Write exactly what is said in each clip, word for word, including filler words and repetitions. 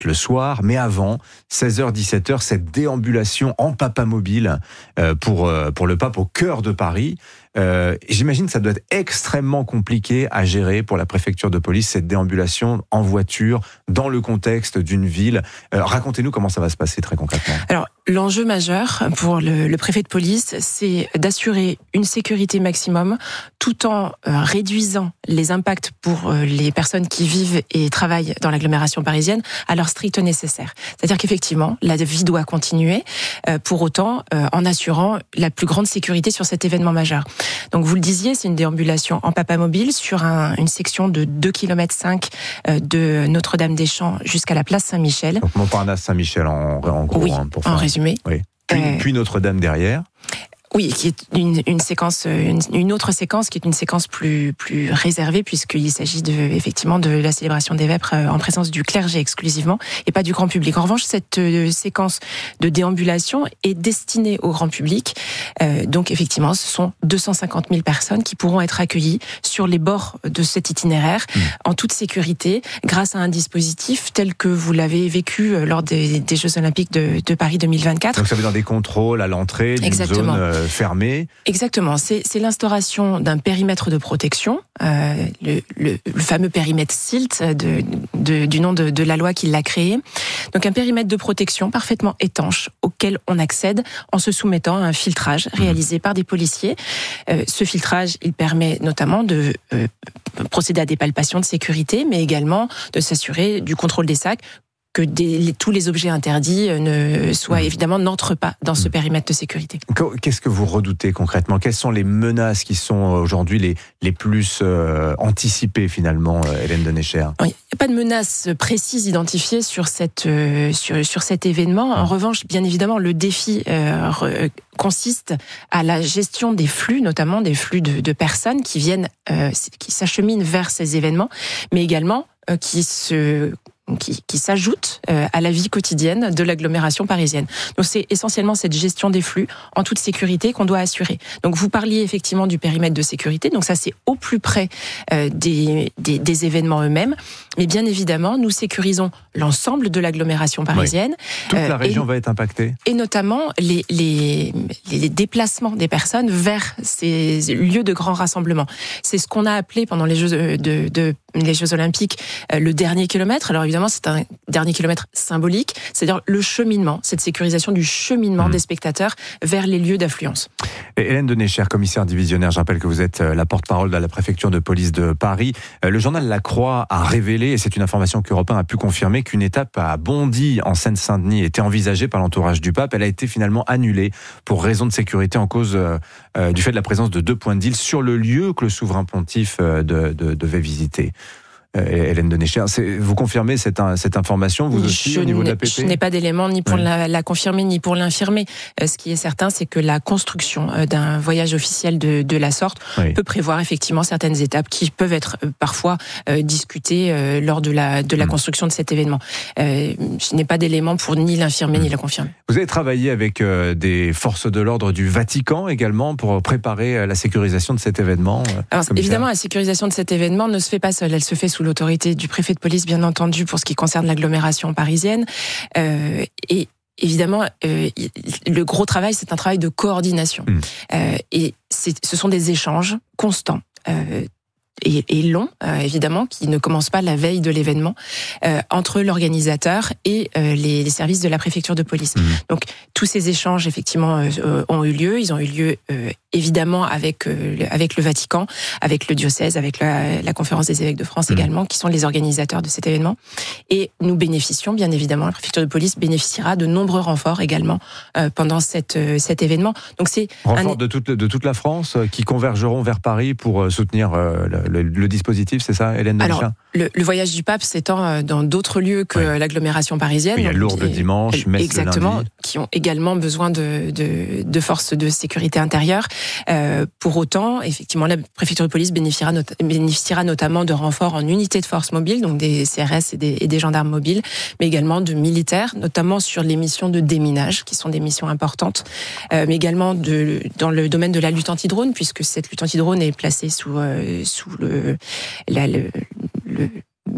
le soir, mais avant, seize heures dix-sept heures, cette déambulation en papamobile euh, pour, euh, pour le pape au cœur de Paris. Euh, j'imagine que ça doit être extrêmement compliqué à gérer pour la préfecture de police, cette déambulation en voiture, dans le contexte d'une ville. Euh, racontez-nous comment ça va se passer très concrètement. Alors, l'enjeu majeur pour le, le préfet de police, c'est d'assurer une sécurité maximum tout en euh, réduisant les impacts pour euh, les personnes qui vivent et travaillent dans l'agglomération parisienne à leur strict nécessaire. C'est-à-dire qu'effectivement, la vie doit continuer, euh, pour autant euh, en assurant la plus grande sécurité sur cet événement majeur. Donc vous le disiez, c'est une déambulation en papamobile sur un, une section de deux virgule cinq kilomètres de Notre-Dame-des-Champs jusqu'à la place Saint-Michel. Donc Montparnasse-Saint-Michel en, en gros. Oui, hein, pour en faire. résumé. Oui. Puis, euh, puis Notre-Dame derrière. Oui, qui est une, une séquence, une, une autre séquence qui est une séquence plus plus réservée puisqu'il s'agit de effectivement de la célébration des vêpres en présence du clergé exclusivement et pas du grand public. En revanche, cette euh, séquence de déambulation est destinée au grand public. Euh, donc effectivement, ce sont deux cent cinquante mille personnes qui pourront être accueillies sur les bords de cet itinéraire mmh. en toute sécurité grâce à un dispositif tel que vous l'avez vécu lors des, des Jeux Olympiques de, de Paris deux mille vingt-quatre. Donc ça veut dire des contrôles à l'entrée d'une Exactement. zone euh, fermée. Exactement, c'est, c'est l'instauration d'un périmètre de protection, euh, le, le, le fameux périmètre S I L T de, de, du nom de, de la loi qui l'a créé. Donc un périmètre de protection parfaitement étanche auquel on accède en se soumettant à un filtrage réalisé par des policiers. Euh, ce filtrage, il permet notamment de euh, procéder à des palpations de sécurité, mais également de s'assurer du contrôle des sacs, que des, les, tous les objets interdits ne soient évidemment n'entrent pas dans ce périmètre de sécurité. Qu'est-ce que vous redoutez concrètement ? Quelles sont les menaces qui sont aujourd'hui les, les plus euh, anticipées finalement, Hélène Denecher ? Il n'y a pas de menace précise identifiée sur, cette, euh, sur, sur cet événement. En revanche, bien évidemment, le défi euh, re, consiste à la gestion des flux, notamment des flux de, de personnes qui viennent, euh, qui s'acheminent vers ces événements, mais également euh, qui se Qui, qui s'ajoute euh, à la vie quotidienne de l'agglomération parisienne. Donc c'est essentiellement cette gestion des flux en toute sécurité qu'on doit assurer. Donc vous parliez effectivement du périmètre de sécurité, donc ça c'est au plus près euh, des, des, des événements eux-mêmes, mais bien évidemment nous sécurisons l'ensemble de l'agglomération parisienne. Oui. Toute euh, la région et, va être impactée. Et notamment les, les, les déplacements des personnes vers ces lieux de grand rassemblement. C'est ce qu'on a appelé pendant les Jeux, de, de, de, les Jeux Olympiques euh, le dernier kilomètre. Alors évidemment c'est un dernier kilomètre symbolique, c'est-à-dire le cheminement, cette sécurisation du cheminement mmh. des spectateurs vers les lieux d'affluence. Et Hélène Denecher, commissaire divisionnaire, je rappelle que vous êtes la porte-parole de la préfecture de police de Paris. Le journal La Croix a révélé, et c'est une information qu'Europe un a pu confirmer, qu'une étape à Bondy, en Seine-Saint-Denis, était envisagée par l'entourage du pape. Elle a été finalement annulée pour raison de sécurité en cause euh, du fait de la présence de deux points de deal sur le lieu que le souverain pontife de, de, devait visiter. Euh, Hélène Denecher, vous confirmez cette, cette information, vous aussi, je au niveau de la P P ? Je n'ai pas d'éléments ni pour oui. la, la confirmer ni pour l'infirmer. Euh, ce qui est certain, c'est que la construction euh, d'un voyage officiel de, de la sorte oui. peut prévoir effectivement certaines étapes qui peuvent être euh, parfois euh, discutées euh, lors de la, de la mmh. construction de cet événement. Euh, je n'ai pas d'éléments pour ni l'infirmer mmh. ni la confirmer. Vous avez travaillé avec euh, des forces de l'ordre du Vatican également pour préparer la sécurisation de cet événement. Euh, Alors, évidemment, la sécurisation de cet événement ne se fait pas seule, elle se fait sous l'autorité du préfet de police, bien entendu, pour ce qui concerne l'agglomération parisienne. Euh, et évidemment, euh, le gros travail, c'est un travail de coordination. Mmh. Euh, et c'est, ce sont des échanges constants. Euh, Et, et long, euh, évidemment, qui ne commence pas la veille de l'événement, euh, entre l'organisateur et euh, les, les services de la préfecture de police. Mmh. Donc, tous ces échanges, effectivement, euh, ont eu lieu. Ils ont eu lieu, euh, évidemment, avec euh, avec le Vatican, avec le diocèse, avec la, la conférence des évêques de France mmh. également, qui sont les organisateurs de cet événement. Et nous bénéficions, bien évidemment, la préfecture de police bénéficiera de nombreux renforts également euh, pendant cette, euh, cet événement. Donc, c'est renforts un... de toute de toute la France euh, qui convergeront vers Paris pour euh, soutenir euh, le, le, le dispositif, c'est ça, Hélène Denecher ? Alors, le, le voyage du pape s'étend dans d'autres lieux que oui. l'agglomération parisienne. Oui, il y a Lourdes dimanche, Metz exactement, lundi. Qui ont également besoin de, de, de forces de sécurité intérieure. Euh, pour autant, effectivement, la préfecture de police bénéficiera, not- bénéficiera notamment de renforts en unités de force mobile, donc des C R S et des, et des gendarmes mobiles, mais également de militaires, notamment sur les missions de déminage, qui sont des missions importantes, euh, mais également de, dans le domaine de la lutte anti-drone, puisque cette lutte anti-drone est placée sous, euh, sous le, la, le, le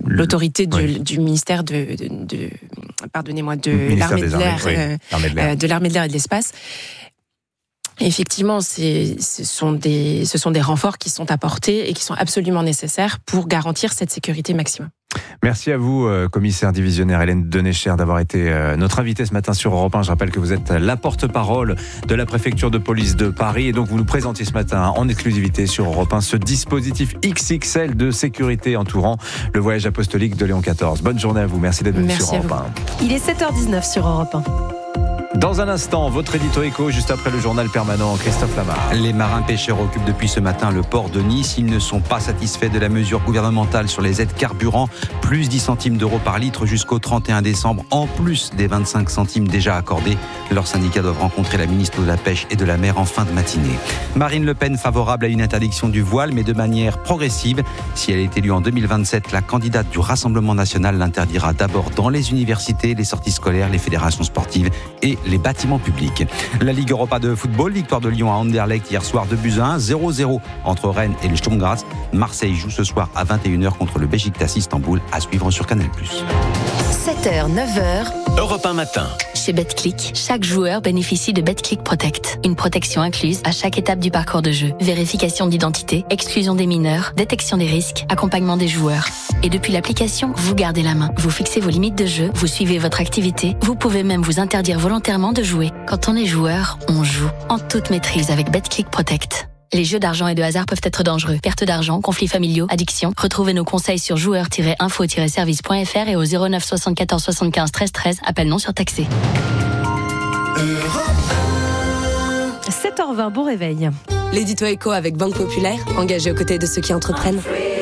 l'autorité du, oui. du ministère de, de, de pardonnez-moi, de Ministère l'armée des de l'air, armées, oui. euh, L'armée de l'air. euh, de l'armée de l'air et de l'espace. Effectivement, c'est, ce sont des, ce sont des renforts qui sont apportés et qui sont absolument nécessaires pour garantir cette sécurité maximum. Merci à vous, euh, commissaire divisionnaire Hélène Denecher, d'avoir été euh, notre invitée ce matin sur Europe un. Je rappelle que vous êtes la porte-parole de la préfecture de police de Paris et donc vous nous présentez ce matin en exclusivité sur Europe un ce dispositif X X L de sécurité entourant le voyage apostolique de Léon quatorze. Bonne journée à vous, merci d'être venu Merci sur Europe un. Il est sept heures dix-neuf sur Europe un. Dans un instant, votre édito éco, juste après le journal permanent, Christophe Lamar. Les marins pêcheurs occupent depuis ce matin le port de Nice. Ils ne sont pas satisfaits de la mesure gouvernementale sur les aides carburant. Plus dix centimes d'euros par litre jusqu'au trente et un décembre, en plus des vingt-cinq centimes déjà accordés. Leurs syndicats doivent rencontrer la ministre de la Pêche et de la Mer en fin de matinée. Marine Le Pen favorable à une interdiction du voile, mais de manière progressive. Si elle est élue en deux mille vingt-sept, la candidate du Rassemblement national l'interdira d'abord dans les universités, les sorties scolaires, les fédérations sportives et les bâtiments publics. La Ligue Europa de football, victoire de Lyon à Anderlecht hier soir deux buts à un, zéro zéro entre Rennes et le Sturm Graz. Marseille joue ce soir à vingt et une heures contre le Beşiktaş Istanbul, à suivre sur Canal plus. sept heures, neuf heures. Europe un matin. Chez BetClick, chaque joueur bénéficie de BetClick Protect. Une protection incluse à chaque étape du parcours de jeu. Vérification d'identité, exclusion des mineurs, détection des risques, accompagnement des joueurs. Et depuis l'application, vous gardez la main. Vous fixez vos limites de jeu, vous suivez votre activité. Vous pouvez même vous interdire volontairement de jouer. Quand on est joueur, on joue. En toute maîtrise avec BetClick Protect. Les jeux d'argent et de hasard peuvent être dangereux. Perte d'argent, conflits familiaux, addiction. Retrouvez nos conseils sur joueurs tiret info tiret service point f r et au zéro neuf soixante-quatorze soixante-quinze treize treize. Appel non surtaxé. sept heures vingt, bon réveil. L'édito éco avec Banque Populaire, engagé aux côtés de ceux qui entreprennent.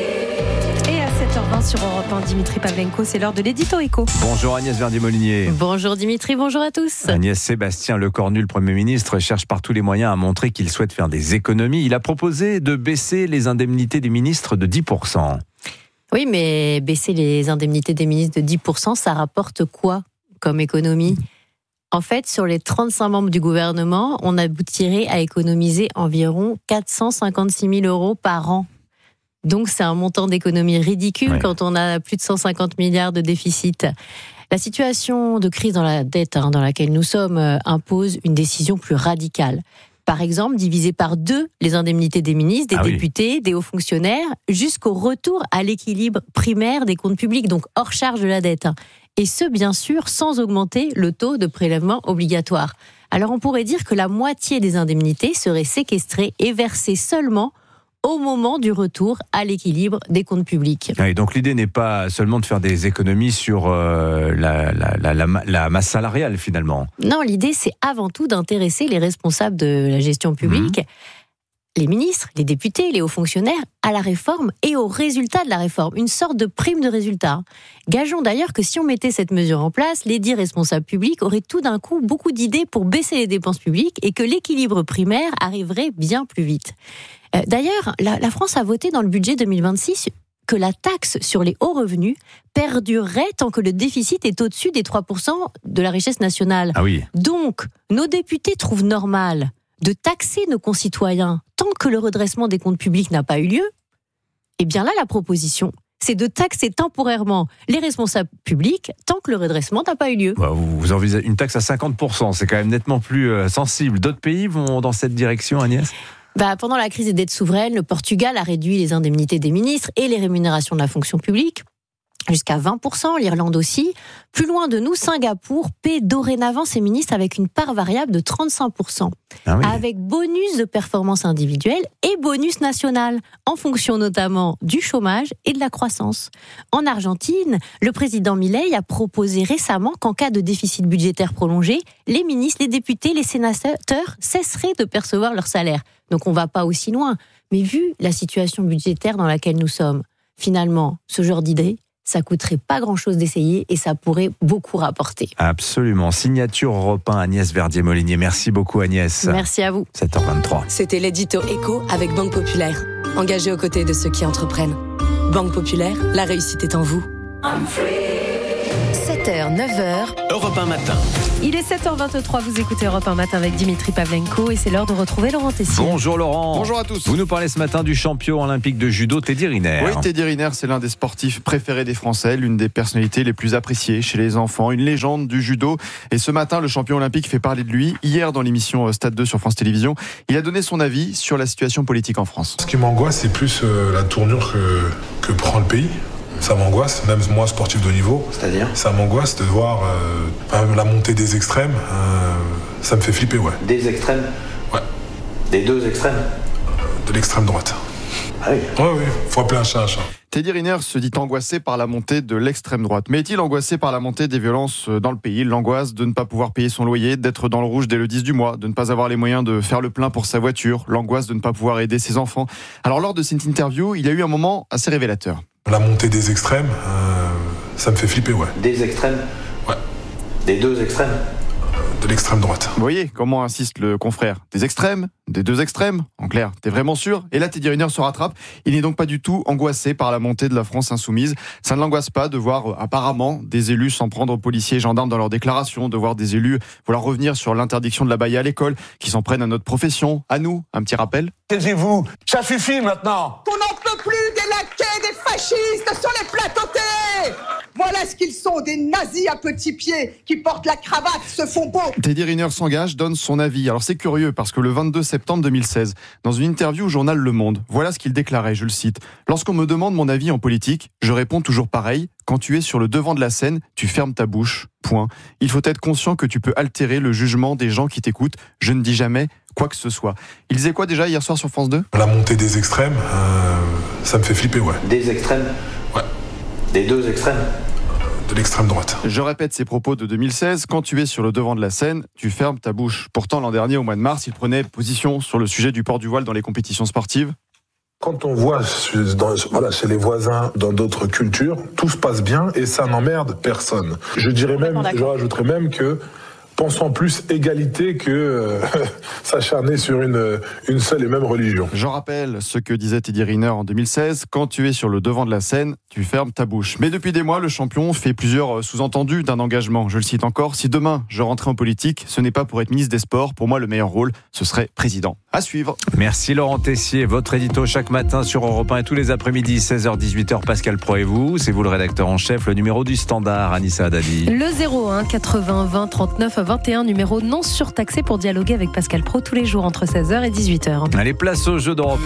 Et à sept heures vingt sur Europe un, Dimitri Pavlenko, c'est l'heure de l'édito éco. Bonjour Agnès Verdier-Molinier. Bonjour Dimitri, bonjour à tous. Agnès, Sébastien Lecornu, le Premier ministre, cherche par tous les moyens à montrer qu'il souhaite faire des économies. Il a proposé de baisser les indemnités des ministres de dix pour cent. Oui, mais baisser les indemnités des ministres de dix pour cent, ça rapporte quoi comme économie ? En fait, sur les trente-cinq membres du gouvernement, on aboutirait à économiser environ quatre cent cinquante-six mille euros par an. Donc, c'est un montant d'économie ridicule, ouais, quand on a plus de cent cinquante milliards de déficit. La situation de crise dans la dette hein, dans laquelle nous sommes euh, impose une décision plus radicale. Par exemple, diviser par deux les indemnités des ministres, des ah députés, oui. des hauts fonctionnaires, jusqu'au retour à l'équilibre primaire des comptes publics, donc hors charge de la dette. Et ce, bien sûr, sans augmenter le taux de prélèvement obligatoire. Alors, on pourrait dire que la moitié des indemnités seraient séquestrées et versées seulement au moment du retour à l'équilibre des comptes publics. Et donc l'idée n'est pas seulement de faire des économies sur euh, la, la, la, la, la masse salariale finalement. Non, l'idée c'est avant tout d'intéresser les responsables de la gestion publique, mmh. les ministres, les députés, les hauts fonctionnaires, à la réforme et aux résultats de la réforme. Une sorte de prime de résultat. Gageons d'ailleurs que si on mettait cette mesure en place, les dix responsables publics auraient tout d'un coup beaucoup d'idées pour baisser les dépenses publiques et que l'équilibre primaire arriverait bien plus vite. D'ailleurs, la, la France a voté dans le budget deux mille vingt-six que la taxe sur les hauts revenus perdurerait tant que le déficit est au-dessus des trois pour cent de la richesse nationale. Ah oui. Donc, nos députés trouvent normal de taxer nos concitoyens tant que le redressement des comptes publics n'a pas eu lieu. Eh bien là, la proposition, c'est de taxer temporairement les responsables publics tant que le redressement n'a pas eu lieu. Vous envisagez une taxe à cinquante pour cent, c'est quand même nettement plus sensible. D'autres pays vont dans cette direction, Agnès ? Bah, pendant la crise des dettes souveraines, le Portugal a réduit les indemnités des ministres et les rémunérations de la fonction publique jusqu'à vingt pour cent, l'Irlande aussi. Plus loin de nous, Singapour paie dorénavant ses ministres avec une part variable de trente-cinq pour cent, ah oui. avec bonus de performance individuelle et bonus national, en fonction notamment du chômage et de la croissance. En Argentine, le président Milei a proposé récemment qu'en cas de déficit budgétaire prolongé, les ministres, les députés, les sénateurs cesseraient de percevoir leur salaire. Donc on ne va pas aussi loin. Mais vu la situation budgétaire dans laquelle nous sommes, finalement, ce genre d'idée, ça coûterait pas grand-chose d'essayer et ça pourrait beaucoup rapporter. Absolument. Signature Europe un, Agnès Verdier-Molinier. Merci beaucoup Agnès. Merci à vous. sept heures vingt-trois. C'était l'édito éco avec Banque Populaire. Engagé aux côtés de ceux qui entreprennent. Banque Populaire, la réussite est en vous. sept heures, neuf heures. Europe un matin. Il est sept heures vingt-trois, vous écoutez Europe un matin avec Dimitri Pavlenko et c'est l'heure de retrouver Laurent Tessier. Bonjour Laurent. Bonjour à tous. Vous nous parlez ce matin du champion olympique de judo Teddy Riner. Oui, Teddy Riner, c'est l'un des sportifs préférés des Français, l'une des personnalités les plus appréciées chez les enfants, une légende du judo. Et ce matin, le champion olympique fait parler de lui. Hier, dans l'émission Stade deux sur France Télévisions, il a donné son avis sur la situation politique en France. Ce qui m'angoisse, c'est plus euh, la tournure que, que prend le pays. Ça m'angoisse, même moi sportif de haut niveau. C'est-à-dire ? Ça m'angoisse de voir euh, la montée des extrêmes. Euh, ça me fait flipper, ouais. Des extrêmes ? Ouais. Des deux extrêmes ? euh, De l'extrême droite. Ah oui ? Ouais, oui, faut appeler un chat un chat. Teddy Riner se dit angoissé par la montée de l'extrême droite. Mais est-il angoissé par la montée des violences dans le pays ? L'angoisse de ne pas pouvoir payer son loyer, d'être dans le rouge dès le dix du mois, de ne pas avoir les moyens de faire le plein pour sa voiture, l'angoisse de ne pas pouvoir aider ses enfants. Alors lors de cette interview, il y a eu un moment assez révélateur. La montée des extrêmes, euh, ça me fait flipper, ouais. Des extrêmes ? Ouais. Des deux extrêmes ? De l'extrême droite. Vous voyez comment insiste le confrère ? Des extrêmes ? Des deux extrêmes ? En clair, t'es vraiment sûr ? Et là, Teddy Riner se rattrape. Il n'est donc pas du tout angoissé par la montée de la France insoumise. Ça ne l'angoisse pas de voir euh, apparemment des élus s'en prendre aux policiers et gendarmes dans leurs déclarations, de voir des élus vouloir revenir sur l'interdiction de la baïa à l'école, qui s'en prennent à notre profession, à nous. Un petit rappel ? Taisez-vous, ça suffit maintenant. On n'en peut plus des laquais, des fascistes sur les plateaux télé. Voilà ce qu'ils sont, des nazis à petits pieds qui portent la cravate, se font beaux. Teddy Riner s'engage, donne son avis. Alors c'est curieux parce que le vingt-deux septembre deux mille seize, dans une interview au journal Le Monde, voilà ce qu'il déclarait, je le cite. « Lorsqu'on me demande mon avis en politique, je réponds toujours pareil. Quand tu es sur le devant de la scène, tu fermes ta bouche. Point. Il faut être conscient que tu peux altérer le jugement des gens qui t'écoutent. Je ne dis jamais quoi que ce soit. » Il disait quoi déjà hier soir sur France deux ? La montée des extrêmes, euh, ça me fait flipper, ouais. Des extrêmes ? Ouais. Des deux extrêmes ? De l'extrême droite. Je répète ces propos de deux mille seize. Quand tu es sur le devant de la scène, tu fermes ta bouche. Pourtant, l'an dernier, au mois de mars, il prenait position sur le sujet du port du voile dans les compétitions sportives. Quand on voit dans, voilà, chez les voisins, dans d'autres cultures, tout se passe bien et ça n'emmerde personne. Je dirais même, je rajouterais même que pensons plus égalité que euh, s'acharner sur une, une seule et même religion. Je rappelle ce que disait Teddy Riner en deux mille seize. Quand tu es sur le devant de la scène, tu fermes ta bouche. Mais depuis des mois, le champion fait plusieurs sous-entendus d'un engagement. Je le cite encore. Si demain, je rentrais en politique, ce n'est pas pour être ministre des Sports. Pour moi, le meilleur rôle, ce serait président. À suivre. Merci Laurent Tessier. Votre édito chaque matin sur Europe un et tous les après-midi, seize heures dix-huit heures. Pascal Pro et vous. C'est vous le rédacteur en chef. Le numéro du standard, Anissa Haddadi. Le zéro un quatre-vingts vingt trente-neuf vingt et un, numéro non surtaxé pour dialoguer avec Pascal Pro tous les jours entre seize heures et dix-huit heures. Allez, place au jeu d'Europe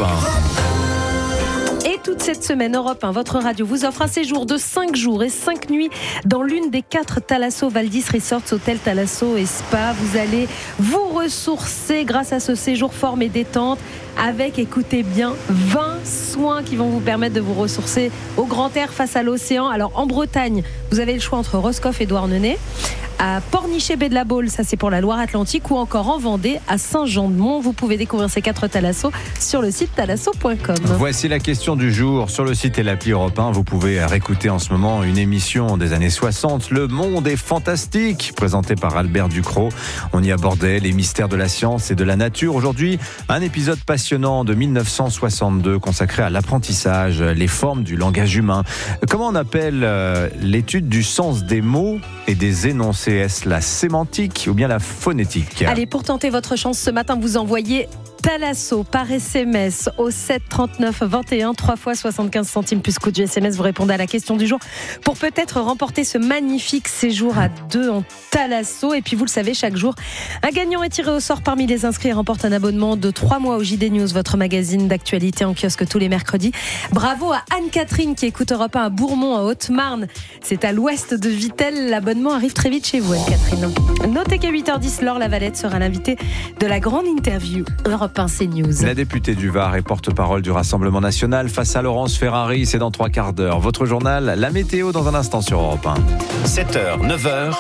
un. Et toute cette semaine, Europe un, votre radio vous offre un séjour de cinq jours et cinq nuits dans l'une des quatre Thalasso Valdis Resorts, hôtel Thalasso et Spa. Vous allez vous ressourcer grâce à ce séjour forme et détente avec, écoutez bien, vingt soins qui vont vous permettre de vous ressourcer au grand air face à l'océan. Alors en Bretagne, vous avez le choix entre Roscoff et Douarnenez. À Pornichet-Baie-de-la-Baule, ça c'est pour la Loire-Atlantique, ou encore en Vendée, à Saint-Jean-de-Mont. Vous pouvez découvrir ces quatre Thalasso sur le site thalasso point com. Voici la question du jour. Sur le site et l'appli Europe un, vous pouvez réécouter en ce moment une émission des années soixante, Le Monde est fantastique, présentée par Albert Ducrot. On y abordait les mystères de la science et de la nature. Aujourd'hui, un épisode passionnant de mille neuf cent soixante-deux consacré à l'apprentissage, les formes du langage humain. Comment on appelle euh, l'étude du sens des mots et des énoncés? Est-ce la sémantique ou bien la phonétique? Allez, pour tenter votre chance ce matin, vous envoyez Thalasso par S M S au sept trente-neuf vingt et un, trois fois soixante-quinze centimes plus coût du S M S. Vous répondez à la question du jour pour peut-être remporter ce magnifique séjour à deux en Thalasso. Et puis vous le savez, chaque jour, un gagnant est tiré au sort parmi les inscrits et remporte un abonnement de trois mois au J D News, votre magazine d'actualité en kiosque tous les mercredis. Bravo à Anne-Catherine qui écoute Europe un à Bourmont en Haute-Marne. C'est à l'ouest de Vittel. L'abonnement arrive très vite chez vous, Anne-Catherine. Notez qu'à huit heures dix, Laure Lavalette sera l'invitée de la grande interview Europe un C News. La députée du Var et porte-parole du Rassemblement National face à Laurence Ferrari, c'est dans trois quarts d'heure. Votre journal, la météo dans un instant sur Europe un. sept heures, neuf heures.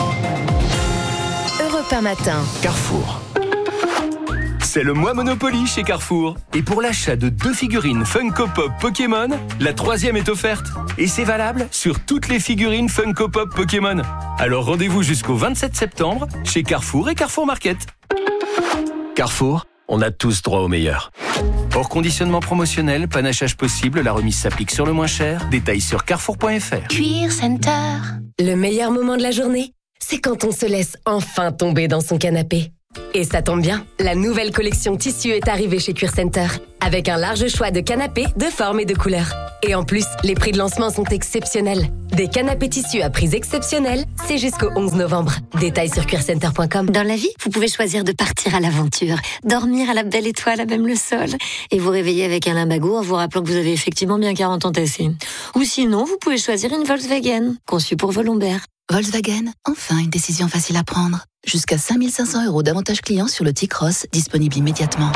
Europe un matin. Carrefour. C'est le mois Monopoly chez Carrefour. Et pour l'achat de deux figurines Funko Pop Pokémon, la troisième est offerte. Et c'est valable sur toutes les figurines Funko Pop Pokémon. Alors rendez-vous jusqu'au vingt-sept septembre chez Carrefour et Carrefour Market. Carrefour, on a tous droit au meilleur. Hors conditionnement promotionnel, panachage possible, la remise s'applique sur le moins cher. Détails sur carrefour point f r. Cuir Center. Le meilleur moment de la journée, c'est c'est quand on se laisse enfin tomber dans son canapé. Et ça tombe bien, la nouvelle collection tissu est arrivée chez Cuir Center, avec un large choix de canapés de formes et de couleurs. Et en plus, les prix de lancement sont exceptionnels. Des canapés tissus à prix exceptionnels, c'est jusqu'au onze novembre. Détails sur cuir center point com. Dans la vie, vous pouvez choisir de partir à l'aventure, dormir à la belle étoile à même le sol, et vous réveiller avec un lumbago en vous rappelant que vous avez effectivement bien quarante ans tassés. Ou sinon, vous pouvez choisir une Volkswagen, conçue pour vos lombaires. Volkswagen, enfin une décision facile à prendre. Jusqu'à cinq mille cinq cents euros d'avantages clients sur le T-Cross, disponible immédiatement.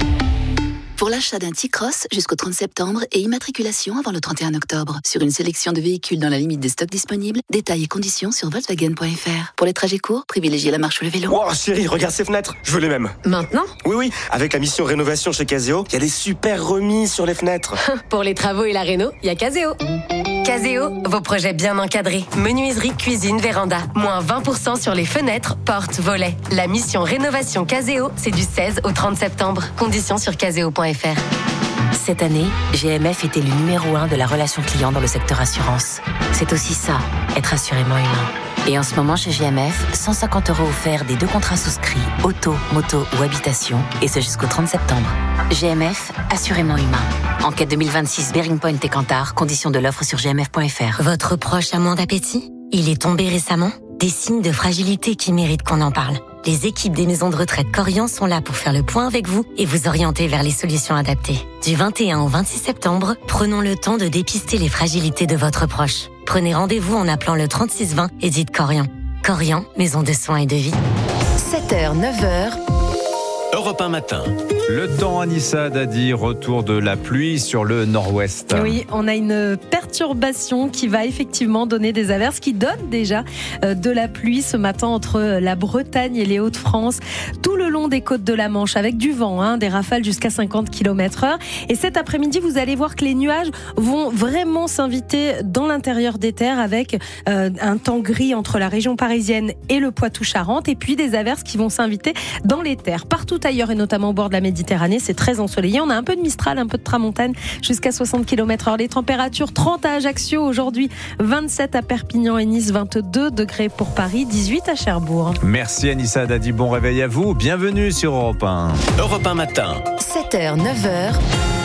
Pour l'achat d'un T-Cross jusqu'au trente septembre et immatriculation avant le trente et un octobre. Sur une sélection de véhicules dans la limite des stocks disponibles, détails et conditions sur Volkswagen point F R. Pour les trajets courts, privilégiez la marche ou le vélo. Wow, chérie, regarde ces fenêtres, je veux les mêmes. Maintenant ? Oui, oui, avec la mission rénovation chez Caseo, il y a des super remises sur les fenêtres. Pour les travaux et la réno, il y a Caseo. Caseo, vos projets bien encadrés. Menuiserie, cuisine, véranda. Moins vingt pour cent sur les fenêtres, portes, volets. La mission rénovation Caseo, c'est du seize au trente septembre. Conditions sur caseo point F R. Cette année, G M F était le numéro un de la relation client dans le secteur assurance. C'est aussi ça, être assurément humain. Et en ce moment, chez G M F, cent cinquante euros offerts des deux contrats souscrits, auto, moto ou habitation, et ce jusqu'au trente septembre. G M F, assurément humain. Enquête deux mille vingt-six, Bearing Point et Kantar, conditions de l'offre sur g m f point f r. Votre proche a moins d'appétit ? Il est tombé récemment ? Des signes de fragilité qui méritent qu'on en parle. Les équipes des maisons de retraite Corian sont là pour faire le point avec vous et vous orienter vers les solutions adaptées. Du vingt et un au vingt-six septembre, prenons le temps de dépister les fragilités de votre proche. Prenez rendez-vous en appelant le trente-six vingt et dites Corian. Corian, maison de soins et de vie. sept heures, neuf heures. Europe un matin. Le temps, Anissa Dadi, retour de la pluie sur le nord-ouest. Oui, on a une perturbation qui va effectivement donner des averses, qui donne déjà de la pluie ce matin entre la Bretagne et les Hauts-de-France, tout le long des côtes de la Manche, avec du vent, hein, des rafales jusqu'à cinquante kilomètres heure. Et cet après-midi, vous allez voir que les nuages vont vraiment s'inviter dans l'intérieur des terres, avec euh, un temps gris entre la région parisienne et le Poitou-Charentes, et puis des averses qui vont s'inviter dans les terres. Partout ailleurs, et notamment au bord de la Méditerranée, c'est très ensoleillé. On a un peu de Mistral, un peu de Tramontane, jusqu'à soixante kilomètres heure. Les températures, trente à Ajaccio aujourd'hui, vingt-sept à Perpignan et Nice, vingt-deux degrés pour Paris, dix-huit à Cherbourg. Merci Anissa Dadi, bon réveil à vous. Bienvenue sur Europe un. Europe un matin. sept heures, neuf heures.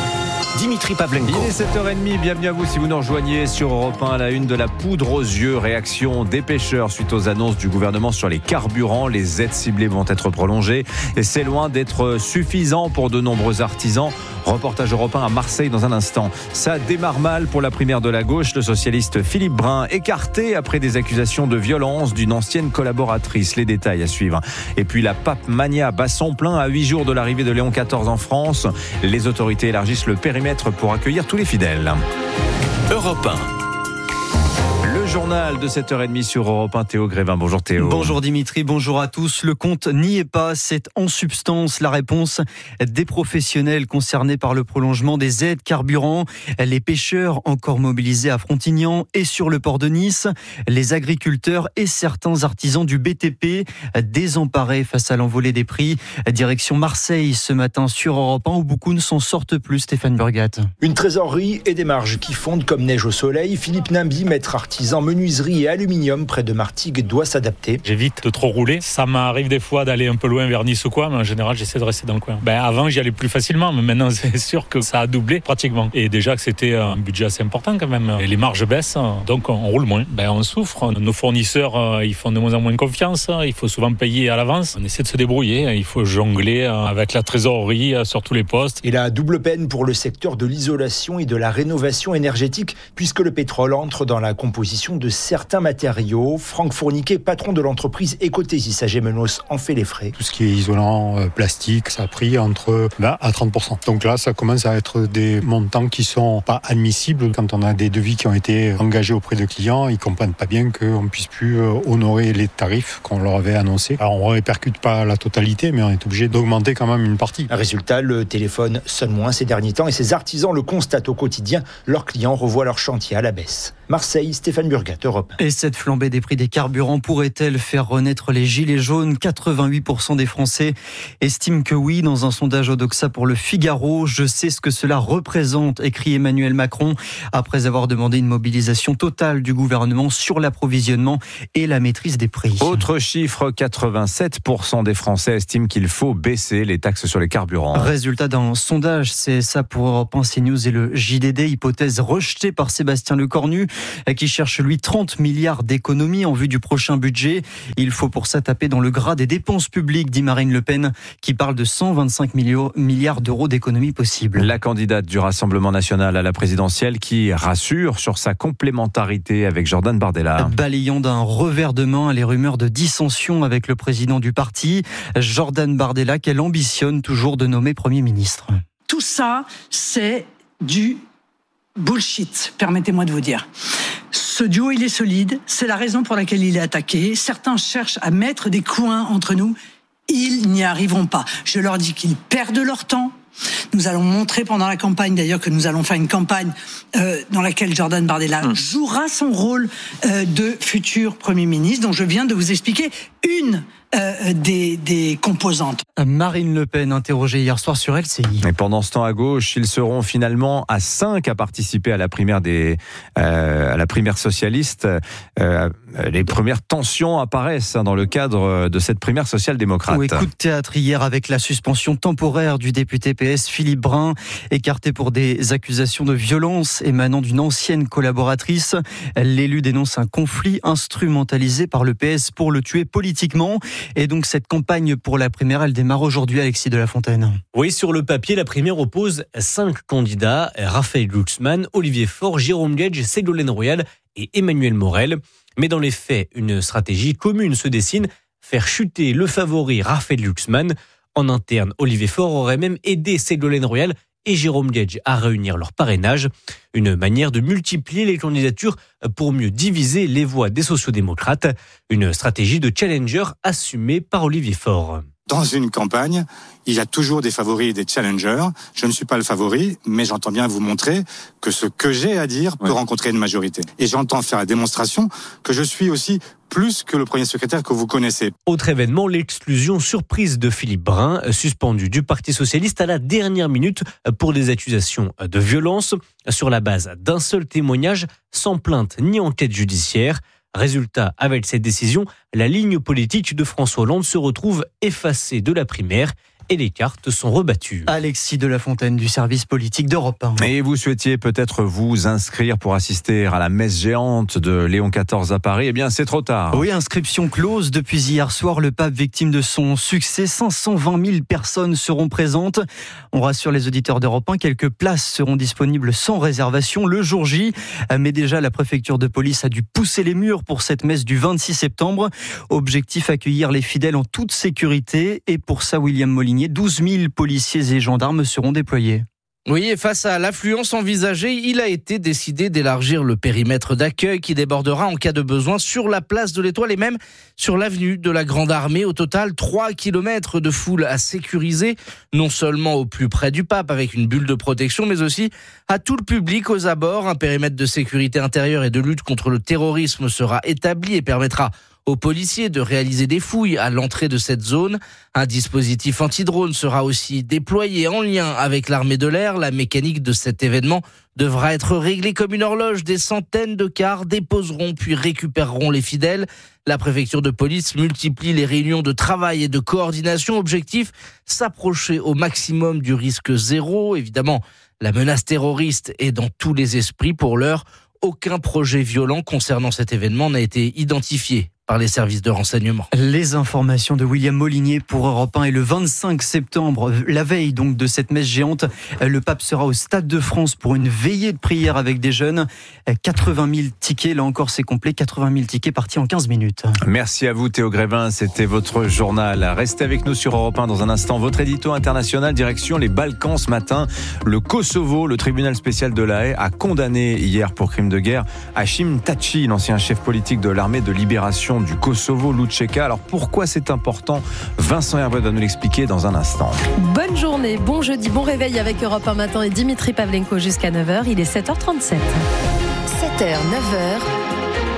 Dimitri Pavlenko. Il est sept heures trente, bienvenue à vous si vous nous rejoignez sur Europe un, à la une de la poudre aux yeux. Réaction des pêcheurs suite aux annonces du gouvernement sur les carburants. Les aides ciblées vont être prolongées et c'est loin d'être suffisant pour de nombreux artisans. Reportage Europe un à Marseille dans un instant. Ça démarre mal pour la primaire de la gauche. Le socialiste Philippe Brun écarté après des accusations de violence d'une ancienne collaboratrice. Les détails à suivre. Et puis la Pape Mania bat son plein à huit jours de l'arrivée de Léon quatorze en France. Les autorités élargissent le périmètre pour accueillir tous les fidèles. Europe un. Le journal de sept heures trente sur Europe un, Théo Grévin. Bonjour Théo. Bonjour Dimitri, bonjour à tous. Le compte n'y est pas, c'est en substance la réponse des professionnels concernés par le prolongement des aides carburant. Les pêcheurs encore mobilisés à Frontignan et sur le port de Nice. Les agriculteurs et certains artisans du B T P désemparés face à l'envolée des prix. Direction Marseille ce matin sur Europe un où beaucoup ne s'en sortent plus, Stéphane Burgat. Une trésorerie et des marges qui fondent comme neige au soleil. Philippe Nimby, maître artisan menuiserie et aluminium près de Martigues, doit s'adapter. J'évite de trop rouler. Ça m'arrive des fois d'aller un peu loin vers Nice ou quoi, mais en général, j'essaie de rester dans le coin. Ben, avant, j'y allais plus facilement, mais maintenant, c'est sûr que ça a doublé pratiquement. Et déjà que c'était un budget assez important quand même. Et les marges baissent, donc on roule moins. Ben, on souffre. Nos fournisseurs, ils font de moins en moins confiance. Il faut souvent payer à l'avance. On essaie de se débrouiller. Il faut jongler avec la trésorerie sur tous les postes. Et la double peine pour le secteur de l'isolation et de la rénovation énergétique, puisque le pétrole entre dans la composition de certains matériaux. Franck Fourniquet, patron de l'entreprise Ecotesis à Gémenos, en fait les frais. Tout ce qui est isolant, euh, plastique, ça a pris entre vingt à trente pour cent. Donc là, ça commence à être des montants qui sont pas admissibles. Quand on a des devis qui ont été engagés auprès de clients, ils comprennent pas bien qu'on ne puisse plus euh, honorer les tarifs qu'on leur avait annoncés. Alors on ne répercute pas la totalité, mais on est obligé d'augmenter quand même une partie. Résultat, le téléphone sonne moins ces derniers temps et ces artisans le constatent au quotidien. Leurs clients revoient leur chantier à la baisse. Marseille, Stéphane Burgat. Burgat Europe. Et cette flambée des prix des carburants pourrait-elle faire renaître les gilets jaunes ? quatre-vingt-huit pour cent des Français estiment que oui. Dans un sondage Odoxa pour le Figaro, je sais ce que cela représente, écrit Emmanuel Macron, après avoir demandé une mobilisation totale du gouvernement sur l'approvisionnement et la maîtrise des prix. Autre chiffre, quatre-vingt-sept pour cent des Français estiment qu'il faut baisser les taxes sur les carburants. Résultat d'un sondage, c'est ça pour Europe un, CNews et le J D D, hypothèse rejetée par Sébastien Lecornu, qui cherche lui trente milliards d'économies en vue du prochain budget. Il faut pour ça taper dans le gras des dépenses publiques, dit Marine Le Pen, qui parle de cent vingt-cinq milliards d'euros d'économies possibles. La candidate du Rassemblement national à la présidentielle qui rassure sur sa complémentarité avec Jordan Bardella. Balayant d'un revers de main les rumeurs de dissension avec le président du parti, Jordan Bardella, qu'elle ambitionne toujours de nommer Premier ministre. Tout ça, c'est du bullshit, permettez-moi de vous dire. Ce duo, il est solide, c'est la raison pour laquelle il est attaqué. Certains cherchent à mettre des coins entre nous, ils n'y arriveront pas. Je leur dis qu'ils perdent leur temps. Nous allons montrer pendant la campagne, d'ailleurs, que nous allons faire une campagne euh, dans laquelle Jordan Bardella mmh. jouera son rôle euh, de futur Premier ministre, dont je viens de vous expliquer une euh, des, des composantes. Marine Le Pen, interrogée hier soir sur L C I. Et pendant ce temps, à gauche, ils seront finalement à cinq à participer à la primaire des, euh, à la primaire socialiste. Euh, les premières tensions apparaissent dans le cadre de cette primaire social-démocrate. Oui, coup de théâtre hier avec la suspension temporaire du député P S Philippe Brun, écarté pour des accusations de violence émanant d'une ancienne collaboratrice. L'élu dénonce un conflit instrumentalisé par le P S pour le tuer politiquement. Et donc cette campagne pour la primaire, elle démarre aujourd'hui, Alexis de la Fontaine. Oui, sur le papier, la primaire oppose cinq candidats, Raphaël Glucksmann, Olivier Faure, Jérôme Gage, Ségolène Royal et Emmanuel Morel. Mais dans les faits, une stratégie commune se dessine, faire chuter le favori Raphaël Glucksmann. En interne, Olivier Faure aurait même aidé Ségolène Royal et Jérôme Gage à réunir leur parrainage. Une manière de multiplier les candidatures pour mieux diviser les voix des sociodémocrates. Une stratégie de challenger assumée par Olivier Faure. Dans une campagne, il y a toujours des favoris et des challengers. Je ne suis pas le favori, mais j'entends bien vous montrer que ce que j'ai à dire peut ouais. rencontrer une majorité. Et j'entends faire la démonstration que je suis aussi plus que le premier secrétaire que vous connaissez. Autre événement, l'exclusion surprise de Philippe Brun, suspendu du Parti socialiste à la dernière minute pour des accusations de violence sur la base d'un seul témoignage, sans plainte ni enquête judiciaire. Résultat, avec cette décision, la ligne politique de François Hollande se retrouve effacée de la primaire et les cartes sont rebattues. Alexis de la Fontaine du service politique d'Europe un. Et vous souhaitiez peut-être vous inscrire pour assister à la messe géante de Léon quatorze à Paris. Eh bien, c'est trop tard. Oui, inscription close depuis hier soir. Le pape, victime de son succès, cinq cent vingt mille personnes seront présentes. On rassure les auditeurs d'Europe un, quelques places seront disponibles sans réservation le jour J. Mais déjà, la préfecture de police a dû pousser les murs pour cette messe du vingt-six septembre. Objectif, accueillir les fidèles en toute sécurité. Et pour ça, William Molinier, douze mille policiers et gendarmes seront déployés. Oui, et face à l'affluence envisagée, il a été décidé d'élargir le périmètre d'accueil qui débordera en cas de besoin sur la place de l'Étoile et même sur l'avenue de la Grande Armée. Au total, trois kilomètres de foule à sécuriser, non seulement au plus près du pape avec une bulle de protection, mais aussi à tout le public aux abords. Un périmètre de sécurité intérieure et de lutte contre le terrorisme sera établi et permettra aux policiers de réaliser des fouilles à l'entrée de cette zone. Un dispositif anti-drone sera aussi déployé en lien avec l'armée de l'air. La mécanique de cet événement devra être réglée comme une horloge. Des centaines de cars déposeront puis récupéreront les fidèles. La préfecture de police multiplie les réunions de travail et de coordination. Objectif, s'approcher au maximum du risque zéro. Évidemment, la menace terroriste est dans tous les esprits. Pour l'heure, aucun projet violent concernant cet événement n'a été identifié par les services de renseignement. Les informations de William Molinier pour Europe un. Et le vingt-cinq septembre, la veille donc de cette messe géante, le pape sera au Stade de France pour une veillée de prière avec des jeunes. quatre-vingt mille tickets, là encore c'est complet, quatre-vingt mille tickets partis en quinze minutes. Merci à vous Théo Grévin, c'était votre journal. Restez avec nous sur Europe un dans un instant. Votre édito international, direction les Balkans ce matin. Le Kosovo, le tribunal spécial de La Haye, a condamné hier pour crime de guerre Hashim Thaçi, l'ancien chef politique de l'armée de libération du Kosovo, l'U C K. Alors pourquoi c'est important? Vincent Hervé va nous l'expliquer dans un instant. Bonne journée, bon jeudi, bon réveil avec Europe un matin et Dimitri Pavlenko jusqu'à neuf heures. Il est sept heures trente-sept. sept heures, neuf heures.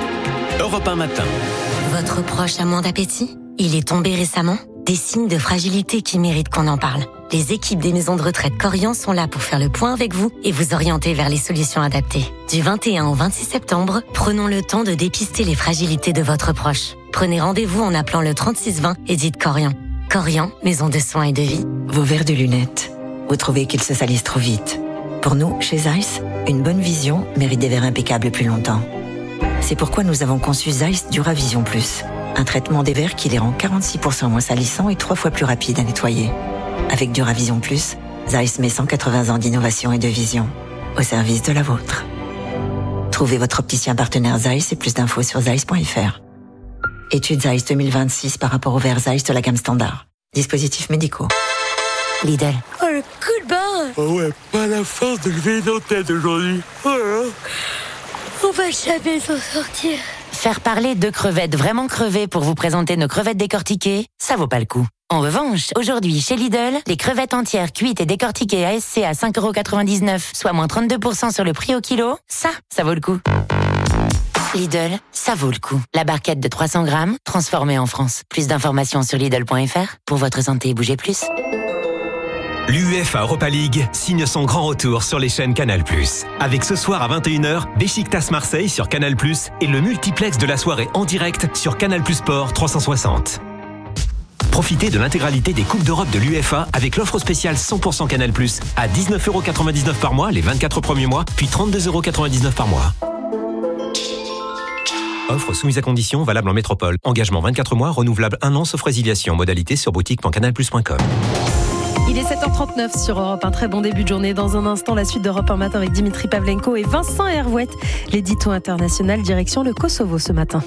Europe un matin. Votre proche a moins d'appétit ? Il est tombé récemment ? Des signes de fragilité qui méritent qu'on en parle. Les équipes des maisons de retraite Corian sont là pour faire le point avec vous et vous orienter vers les solutions adaptées. Du vingt et un au vingt-six septembre, prenons le temps de dépister les fragilités de votre proche. Prenez rendez-vous en appelant le trente-six vingt et dites Corian. Corian, maison de soins et de vie. Vos verres de lunettes. Vous trouvez qu'ils se salissent trop vite. Pour nous, chez Zeiss, une bonne vision mérite des verres impeccables plus longtemps. C'est pourquoi nous avons conçu Zeiss Duravision Plus. Un traitement des verres qui les rend quarante-six pour cent moins salissants et trois fois plus rapides à nettoyer. Avec Duravision Plus, Zeiss met cent quatre-vingts ans d'innovation et de vision au service de la vôtre. Trouvez votre opticien partenaire Zeiss et plus d'infos sur zeiss point f r. Étude Zeiss deux mille vingt-six par rapport aux verres Zeiss de la gamme standard. Dispositifs médicaux. Lidl. Oh, le coup de barre! Oh ouais, pas la force de lever nos têtes aujourd'hui. Oh là. On va jamais s'en sortir. Faire parler de crevettes vraiment crevées pour vous présenter nos crevettes décortiquées, ça vaut pas le coup. En revanche, aujourd'hui, chez Lidl, les crevettes entières cuites et décortiquées A S C à cinq euros quatre-vingt-dix-neuf, soit moins trente-deux pour cent sur le prix au kilo, ça, ça vaut le coup. Lidl, ça vaut le coup. La barquette de trois cents grammes, transformée en France. Plus d'informations sur Lidl point f r. Pour votre santé, bougez plus. L'UEFA Europa League signe son grand retour sur les chaînes Canal plus. Avec ce soir à vingt et une heures, Beşiktaş Marseille sur Canal plus et le multiplex de la soirée en direct sur Canal plus Sport trois cent soixante. Profitez de l'intégralité des Coupes d'Europe de l'UEFA avec l'offre spéciale cent pour cent Canal plus à dix-neuf euros quatre-vingt-dix-neuf par mois les vingt-quatre premiers mois, puis trente-deux euros quatre-vingt-dix-neuf par mois. Offre soumise à conditions, valable en métropole. Engagement vingt-quatre mois, renouvelable un an sauf résiliation. Modalité sur boutique point canal plus point com. Il est sept heures trente-neuf sur Europe, un très bon début de journée. Dans un instant, la suite d'Europe un matin avec Dimitri Pavlenko et Vincent Hervouette. L'édito international direction le Kosovo ce matin.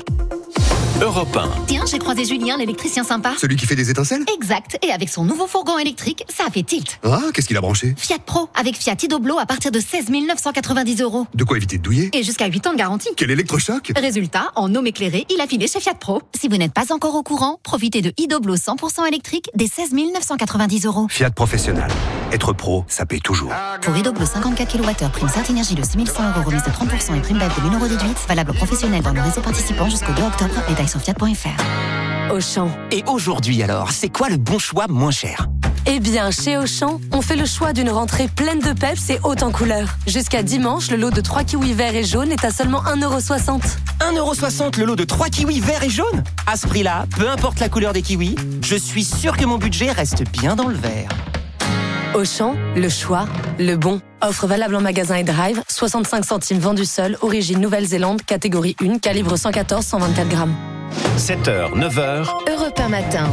Europe un. Tiens, j'ai croisé Julien, l'électricien sympa. Celui qui fait des étincelles ? Exact. Et avec son nouveau fourgon électrique, ça a fait tilt. Ah, qu'est-ce qu'il a branché ? Fiat Pro, avec Fiat Idoblo à partir de seize mille neuf cent quatre-vingt-dix euros. De quoi éviter de douiller ? Et jusqu'à huit ans de garantie. Quel électrochoc ? Résultat, en homme éclairé, il a filé chez Fiat Pro. Si vous n'êtes pas encore au courant, profitez de Idoblo cent pour cent électrique des seize mille neuf cent quatre-vingt-dix euros. Fiat Professionnel. Être pro, ça paie toujours. Pour Idoblo cinquante-quatre kilowattheures, prime Certinergie de six mille cent euros, remise de trente pour cent et prime B E F de mille euros déduite. Valable aux professionnels dans le réseau participant jusqu'au deux octobre. Détails sur fiat point f r. Auchan. Et aujourd'hui alors, c'est quoi le bon choix moins cher ? Eh bien, chez Auchan, on fait le choix d'une rentrée pleine de peps et haute en couleurs. Jusqu'à dimanche, le lot de trois kiwis verts et jaunes est à seulement un euro soixante. un euro soixante le lot de trois kiwis verts et jaunes ? À ce prix-là, peu importe la couleur des kiwis, je suis sûr que mon budget reste bien dans le vert. Auchan, le choix, le bon. Offre valable en magasin et drive, soixante-cinq centimes vendu seul, origine Nouvelle-Zélande, catégorie un, calibre cent quatorze cent vingt-quatre grammes. sept heures, neuf heures. Europe un matin.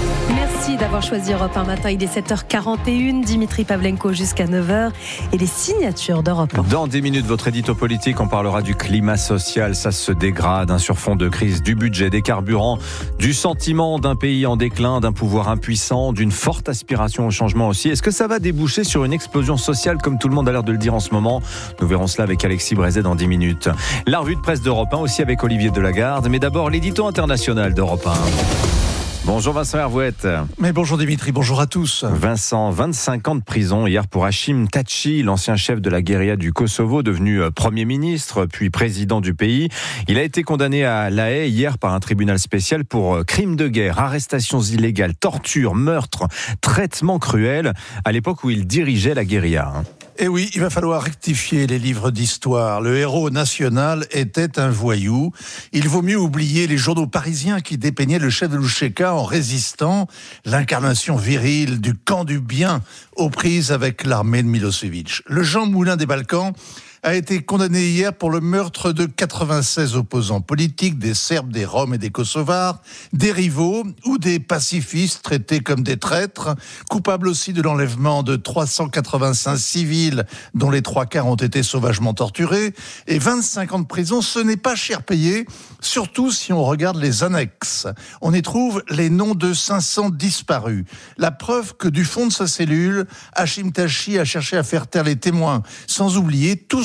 Merci d'avoir choisi Europe un matin. Il est sept heures quarante et une. Dimitri Pavlenko jusqu'à neuf heures. Et les signatures d'Europe un. Dans dix minutes, votre édito politique, on parlera du climat social. Ça se dégrade, un sur fond de crise du budget, des carburants, du sentiment d'un pays en déclin, d'un pouvoir impuissant, d'une forte aspiration au changement aussi. Est-ce que ça va déboucher sur une explosion sociale, comme tout le monde a l'air de le dire en ce moment ? Nous verrons cela avec Alexis Brézet dans dix minutes. La revue de presse d'Europe un aussi avec Olivier Delagarde. Mais d'abord, l'édito international d'Europe un. Bonjour Vincent Hervouette. Mais bonjour Dimitri, bonjour à tous. Vincent, vingt-cinq ans de prison hier pour Hashim Thaçi, l'ancien chef de la guérilla du Kosovo, devenu Premier ministre, puis président du pays. Il a été condamné à La Haye hier par un tribunal spécial pour crimes de guerre, arrestations illégales, torture, meurtre, traitement cruel, à l'époque où il dirigeait la guérilla. Et oui, il va falloir rectifier les livres d'histoire. Le héros national était un voyou. Il vaut mieux oublier les journaux parisiens qui dépeignaient le chef de l'Oujeka en résistant, l'incarnation virile du camp du bien aux prises avec l'armée de Milosevic. Le Jean Moulin des Balkans a été condamné hier pour le meurtre de quatre-vingt-seize opposants politiques, des Serbes, des Roms et des Kosovars, des rivaux ou des pacifistes traités comme des traîtres, coupables aussi de l'enlèvement de trois cent quatre-vingt-cinq civils, dont les trois quarts ont été sauvagement torturés, et vingt-cinq ans de prison. Ce n'est pas cher payé, surtout si on regarde les annexes. On y trouve les noms de cinq cents disparus. La preuve que du fond de sa cellule, Hashim Thaçi a cherché à faire taire les témoins, sans oublier tous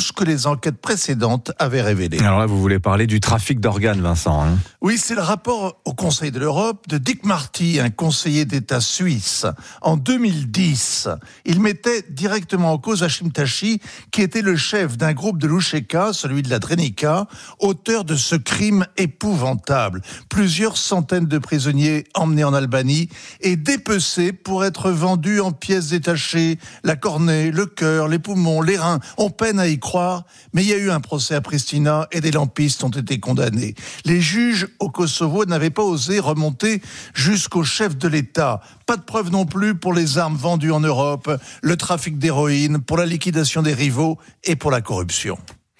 ce que les enquêtes précédentes avaient révélé. Alors là, vous voulez parler du trafic d'organes, Vincent, hein ? Oui, c'est le rapport au Conseil de l'Europe de Dick Marty, un conseiller d'État suisse. En deux mille dix, il mettait directement en cause Hashim Thachi, qui était le chef d'un groupe de l'Usheka, celui de la Drenica, auteur de ce crime épouvantable. Plusieurs centaines de prisonniers emmenés en Albanie et dépecés pour être vendus en pièces détachées. La cornée, le cœur, les poumons, les reins. On peine à y croire, mais il y a eu un procès à Pristina et des lampistes ont été condamnés. Les juges au Kosovo n'avaient pas osé remonter jusqu'au chef de l'État. Pas de preuves non plus pour les armes vendues en Europe, le trafic d'héroïne, pour la liquidation des rivaux et pour la corruption.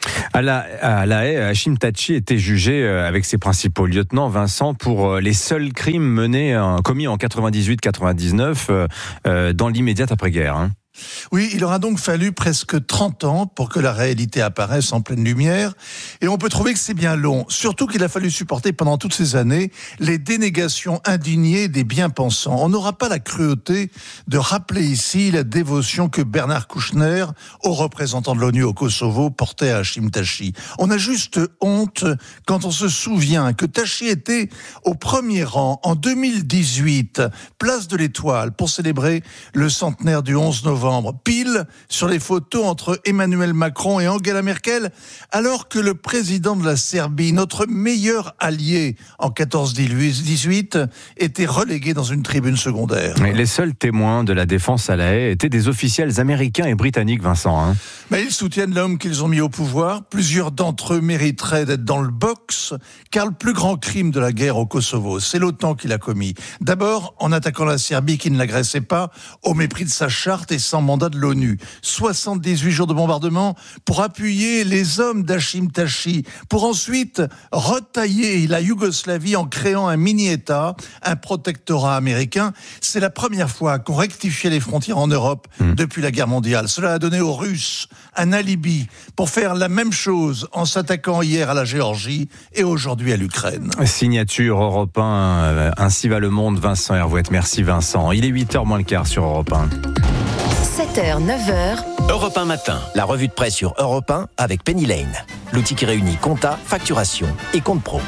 À la, à la Haye, Hashim Thachi était jugé avec ses principaux lieutenants, Vincent, pour les seuls crimes menés, commis en quatre-vingt-dix-huit quatre-vingt-dix-neuf, euh, dans l'immédiate après-guerre. Hein. Oui, il aura donc fallu presque trente ans pour que la réalité apparaisse en pleine lumière. Et on peut trouver que c'est bien long. Surtout qu'il a fallu supporter pendant toutes ces années les dénégations indignées des bien-pensants. On n'aura pas la cruauté de rappeler ici la dévotion que Bernard Kouchner, haut représentant de l'ONU au Kosovo, portait à Hashim Thachi. On a juste honte quand on se souvient que Thachi était au premier rang en deux mille dix-huit, place de l'Étoile, pour célébrer le centenaire du onze novembre. Pile sur les photos entre Emmanuel Macron et Angela Merkel, alors que le président de la Serbie, notre meilleur allié en quatorze dix-huit, était relégué dans une tribune secondaire. Mais les seuls témoins de la défense à la Haye étaient des officiels américains et britanniques, Vincent. Hein. Mais ils soutiennent l'homme qu'ils ont mis au pouvoir. Plusieurs d'entre eux mériteraient d'être dans le box, car le plus grand crime de la guerre au Kosovo, c'est l'OTAN qui l'a commis. D'abord, en attaquant la Serbie qui ne l'agressait pas, au mépris de sa charte et sans mandat de l'ONU. soixante-dix-huit jours de bombardement pour appuyer les hommes d'Hashim Thachi, pour ensuite retailler la Yougoslavie en créant un mini-État, un protectorat américain. C'est la première fois qu'on rectifiait les frontières en Europe mmh. depuis la guerre mondiale. Cela a donné aux Russes un alibi pour faire la même chose en s'attaquant hier à la Géorgie et aujourd'hui à l'Ukraine. Signature Europe un, ainsi va le monde. Vincent Hervouette, merci Vincent. Il est huit heures moins le quart sur Europe un. sept heures, neuf heures. Europe un matin, la revue de presse sur Europe un avec Penny Lane. L'outil qui réunit compta, facturation et compte pro.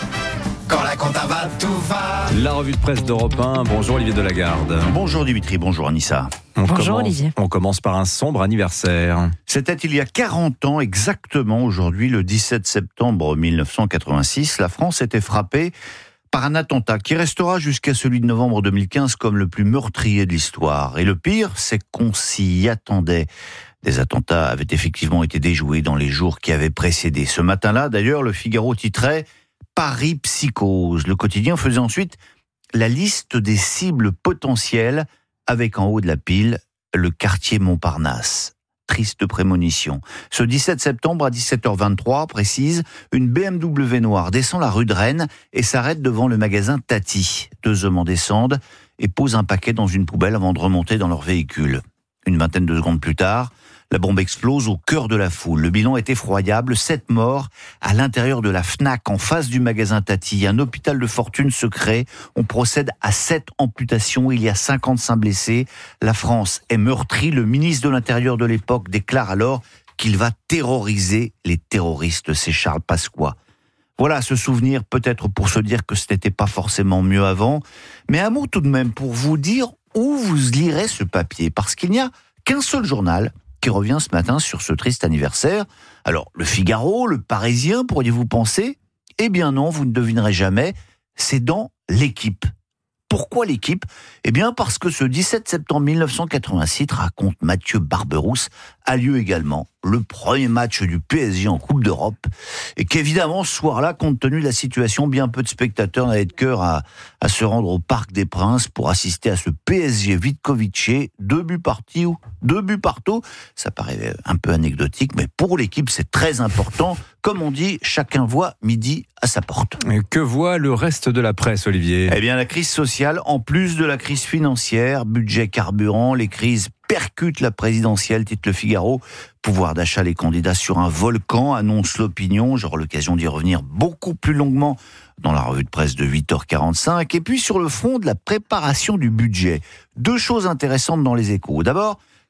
Quand la compta va, tout va. La revue de presse d'Europe un. Bonjour Olivier Delagarde. Bonjour Dimitri, bonjour Anissa. On bonjour commence, Olivier. On commence par un sombre anniversaire. C'était il y a quarante ans exactement aujourd'hui, le dix-sept septembre mille neuf cent quatre-vingt-six. La France était frappée par un attentat qui restera jusqu'à celui de novembre deux mille quinze comme le plus meurtrier de l'histoire. Et le pire, c'est qu'on s'y attendait. Des attentats avaient effectivement été déjoués dans les jours qui avaient précédé. Ce matin-là, d'ailleurs, le Figaro titrait « Paris psychose ». Le quotidien faisait ensuite la liste des cibles potentielles avec en haut de la pile le quartier Montparnasse. Triste prémonition. Ce dix-sept septembre à dix-sept heures vingt-trois, précise, une B M W noire descend la rue de Rennes et s'arrête devant le magasin Tati. Deux hommes en descendent et posent un paquet dans une poubelle avant de remonter dans leur véhicule. Une vingtaine de secondes plus tard, la bombe explose au cœur de la foule. Le bilan est effroyable, sept morts à l'intérieur de la Fnac en face du magasin Tati. Un hôpital de fortune se crée. On procède à sept amputations. Il y a cinquante-cinq blessés. La France est meurtrie. Le ministre de l'Intérieur de l'époque déclare alors qu'il va terroriser les terroristes. C'est Charles Pasqua. Voilà, ce souvenir peut-être pour se dire que ce n'était pas forcément mieux avant. Mais un mot tout de même pour vous dire où vous lirez ce papier. Parce qu'il n'y a qu'un seul journal qui revient ce matin sur ce triste anniversaire. Alors, le Figaro, le Parisien, pourriez-vous penser ? Eh bien non, vous ne devinerez jamais, c'est dans l'Équipe. Pourquoi l'Équipe ? Eh bien parce que ce dix-sept septembre mille neuf cent quatre-vingt-six, raconte Mathieu Barberousse, a lieu également le premier match du P S G en Coupe d'Europe, et qu'évidemment, ce soir-là, compte tenu de la situation, bien peu de spectateurs n'avaient de cœur à, à se rendre au Parc des Princes pour assister à ce P S G Vitkovice, deux buts partout, deux buts partout. Ça paraît un peu anecdotique, mais pour l'Équipe, c'est très important. Comme on dit, chacun voit midi à sa porte. Et que voit le reste de la presse, Olivier ? Eh bien, la crise sociale, en plus de la crise financière, budget carburant, les crises percute la présidentielle, titre Le Figaro. Pouvoir d'achat, les candidats sur un volcan, annonce l'opinion. J'aurai l'occasion d'y revenir beaucoup plus longuement dans la revue de presse de huit heures quarante-cinq. Et puis sur le front de la préparation du budget, deux choses intéressantes dans les Échos. D'abord,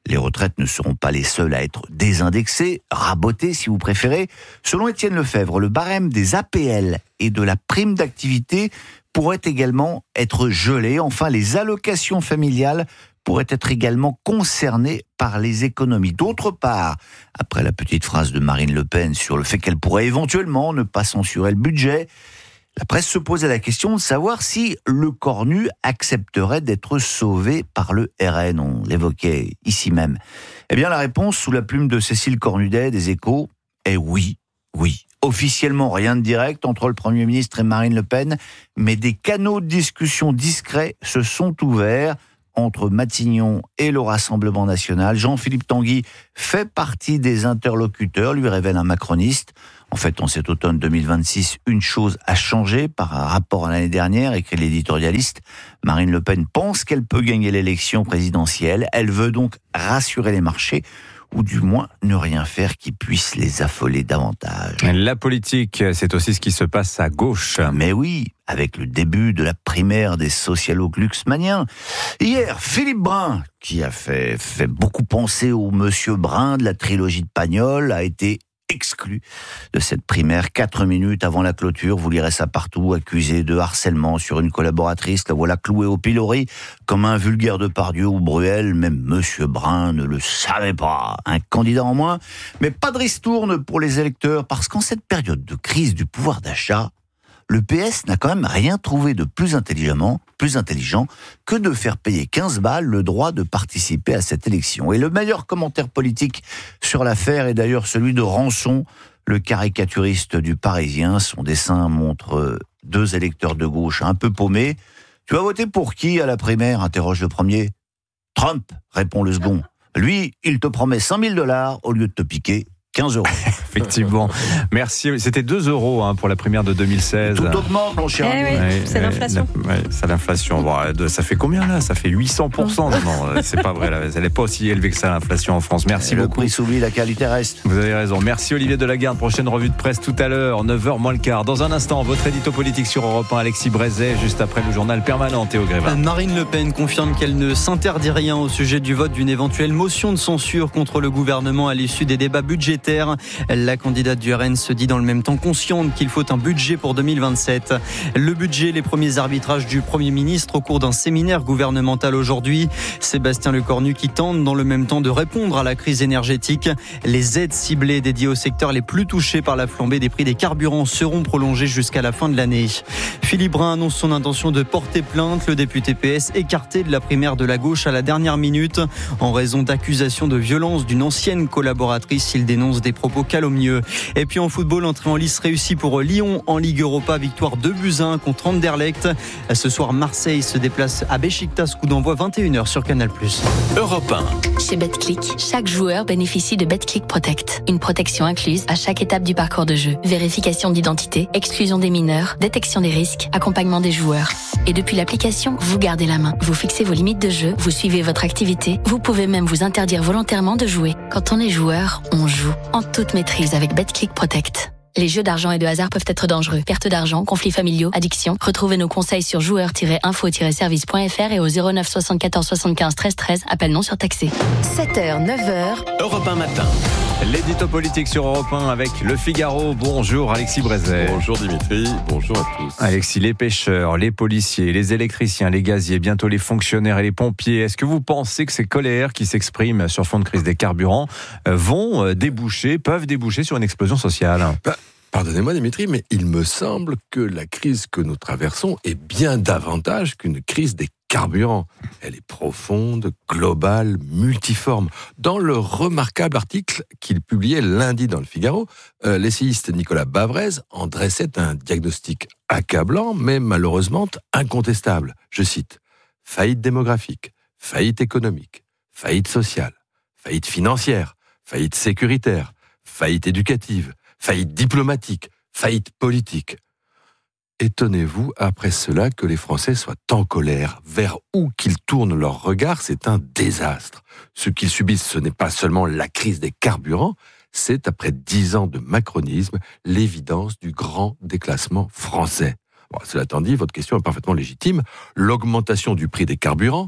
Les retraites ne seront pas les seules à être désindexées, rabotées si vous préférez. Selon Étienne Lefebvre, le barème des A P L et de la prime d'activité pourrait également être gelé. Enfin, les allocations familiales pourraient être également concernées par les économies. D'autre part, après la petite phrase de Marine Le Pen sur le fait qu'elle pourrait éventuellement ne pas censurer le budget, la presse se posait la question de savoir si le Cornu accepterait d'être sauvé par le R N. On l'évoquait ici même. Eh bien, la réponse, sous la plume de Cécile Cornudet des Échos, est oui, oui. Officiellement, rien de direct entre le Premier ministre et Marine Le Pen, mais des canaux de discussion discrets se sont ouverts entre Matignon et le Rassemblement national. Jean-Philippe Tanguy fait partie des interlocuteurs, lui révèle un macroniste. En fait, en cet automne deux mille vingt-six, une chose a changé par rapport à l'année dernière, écrit l'éditorialiste. Marine Le Pen pense qu'elle peut gagner l'élection présidentielle. Elle veut donc rassurer les marchés, ou du moins ne rien faire qui puisse les affoler davantage. La politique, c'est aussi ce qui se passe à gauche. Mais oui, avec le début de la primaire des socialo-glucksmaniens. Hier, Philippe Brun, qui a fait, fait beaucoup penser au Monsieur Brun de la trilogie de Pagnol, a été exclu de cette primaire quatre minutes avant la clôture. Vous lirez ça partout, accusé de harcèlement sur une collaboratrice. La voilà clouée au pilori comme un vulgaire Depardieu ou Bruel. Même Monsieur Brun ne le savait pas. Un candidat en moins, mais pas de ristourne pour les électeurs, parce qu'en cette période de crise du pouvoir d'achat, le P S n'a quand même rien trouvé de plus intelligemment, plus intelligent que de faire payer quinze balles le droit de participer à cette élection. Et le meilleur commentaire politique sur l'affaire est d'ailleurs celui de Rançon, le caricaturiste du Parisien. Son dessin montre deux électeurs de gauche un peu paumés. « Tu vas voter pour qui à la primaire ?» interroge le premier. « Trump », répond le second. « Lui, il te promet cent mille dollars au lieu de te piquer quinze euros. » Effectivement. Merci. C'était deux euros hein, pour la primaire de deux mille seize. Tout augmente, mon cher. Eh oui, ouais, c'est l'inflation. Ouais, c'est l'inflation. Bon, ça fait combien là ? Ça fait huit cents pour cent. Non, non, c'est pas vrai. Là. Elle n'est pas aussi élevée que ça, l'inflation en France. Merci Et beaucoup. Le prix s'oublie, la qualité reste. Vous avez raison. Merci Olivier Delagarde. Prochaine revue de presse tout à l'heure, neuf heures moins le quart. Dans un instant, votre édito politique sur Europe un, Alexis Brézet, juste après le journal permanent, Théo Grévin. Marine Le Pen confirme qu'elle ne s'interdit rien au sujet du vote d'une éventuelle motion de censure contre le gouvernement à l'issue des débats budgétaires. La candidate du R N se dit dans le même temps consciente qu'il faut un budget pour deux mille vingt-sept. Le budget, les premiers arbitrages du Premier ministre au cours d'un séminaire gouvernemental aujourd'hui. Sébastien Lecornu qui tente dans le même temps de répondre à la crise énergétique. Les aides ciblées dédiées aux secteurs les plus touchés par la flambée des prix des carburants seront prolongées jusqu'à la fin de l'année. Philippe Brun annonce son intention de porter plainte. Le député P S écarté de la primaire de la gauche à la dernière minute en raison d'accusations de violence d'une ancienne collaboratrice. Il dénonce des propos calomnieux. Et puis en football, entrée en lice réussie pour Lyon en Ligue Europa, victoire deux buts à un contre Anderlecht. Ce soir, Marseille se déplace à Beşiktaş, coup d'envoi vingt et une heures sur Canal plus. Europe un. Chez Betclic, chaque joueur bénéficie de Betclic Protect. Une protection incluse à chaque étape du parcours de jeu. Vérification d'identité, exclusion des mineurs, détection des risques, accompagnement des joueurs. Et depuis l'application, vous gardez la main. Vous fixez vos limites de jeu, vous suivez votre activité. Vous pouvez même vous interdire volontairement de jouer. Quand on est joueur, on joue en toute maîtrise avec Betclic Protect. Les jeux d'argent et de hasard peuvent être dangereux. Perte d'argent, conflits familiaux, addiction. Retrouvez nos conseils sur joueurs tiret info tiret service point f r et au zéro neuf soixante-quatorze soixante-quinze treize treize. Appel non surtaxé. sept heures, neuf heures. Europe un matin. L'édito politique sur Europe un avec Le Figaro. Bonjour Alexis Brézet. Bonjour Dimitri, bonjour à tous. Alexis, les pêcheurs, les policiers, les électriciens, les gaziers, bientôt les fonctionnaires et les pompiers. Est-ce que vous pensez que ces colères qui s'expriment sur fond de crise des carburants vont déboucher, peuvent déboucher sur une explosion sociale ? bah, Pardonnez-moi Dimitri, mais il me semble que la crise que nous traversons est bien davantage qu'une crise des carburants. Elle est profonde, globale, multiforme. Dans le remarquable article qu'il publiait lundi dans Le Figaro, euh, l'essayiste Nicolas Bavrez en dressait un diagnostic accablant, mais malheureusement incontestable. Je cite, « Faillite démographique, faillite économique, faillite sociale, faillite financière, faillite sécuritaire, faillite éducative, faillite diplomatique, faillite politique. » Étonnez-vous après cela que les Français soient en colère. Vers où qu'ils tournent leur regard, c'est un désastre. Ce qu'ils subissent, ce n'est pas seulement la crise des carburants, c'est, après dix ans de macronisme, l'évidence du grand déclassement français. Bon, cela étant dit, votre question est parfaitement légitime. L'augmentation du prix des carburants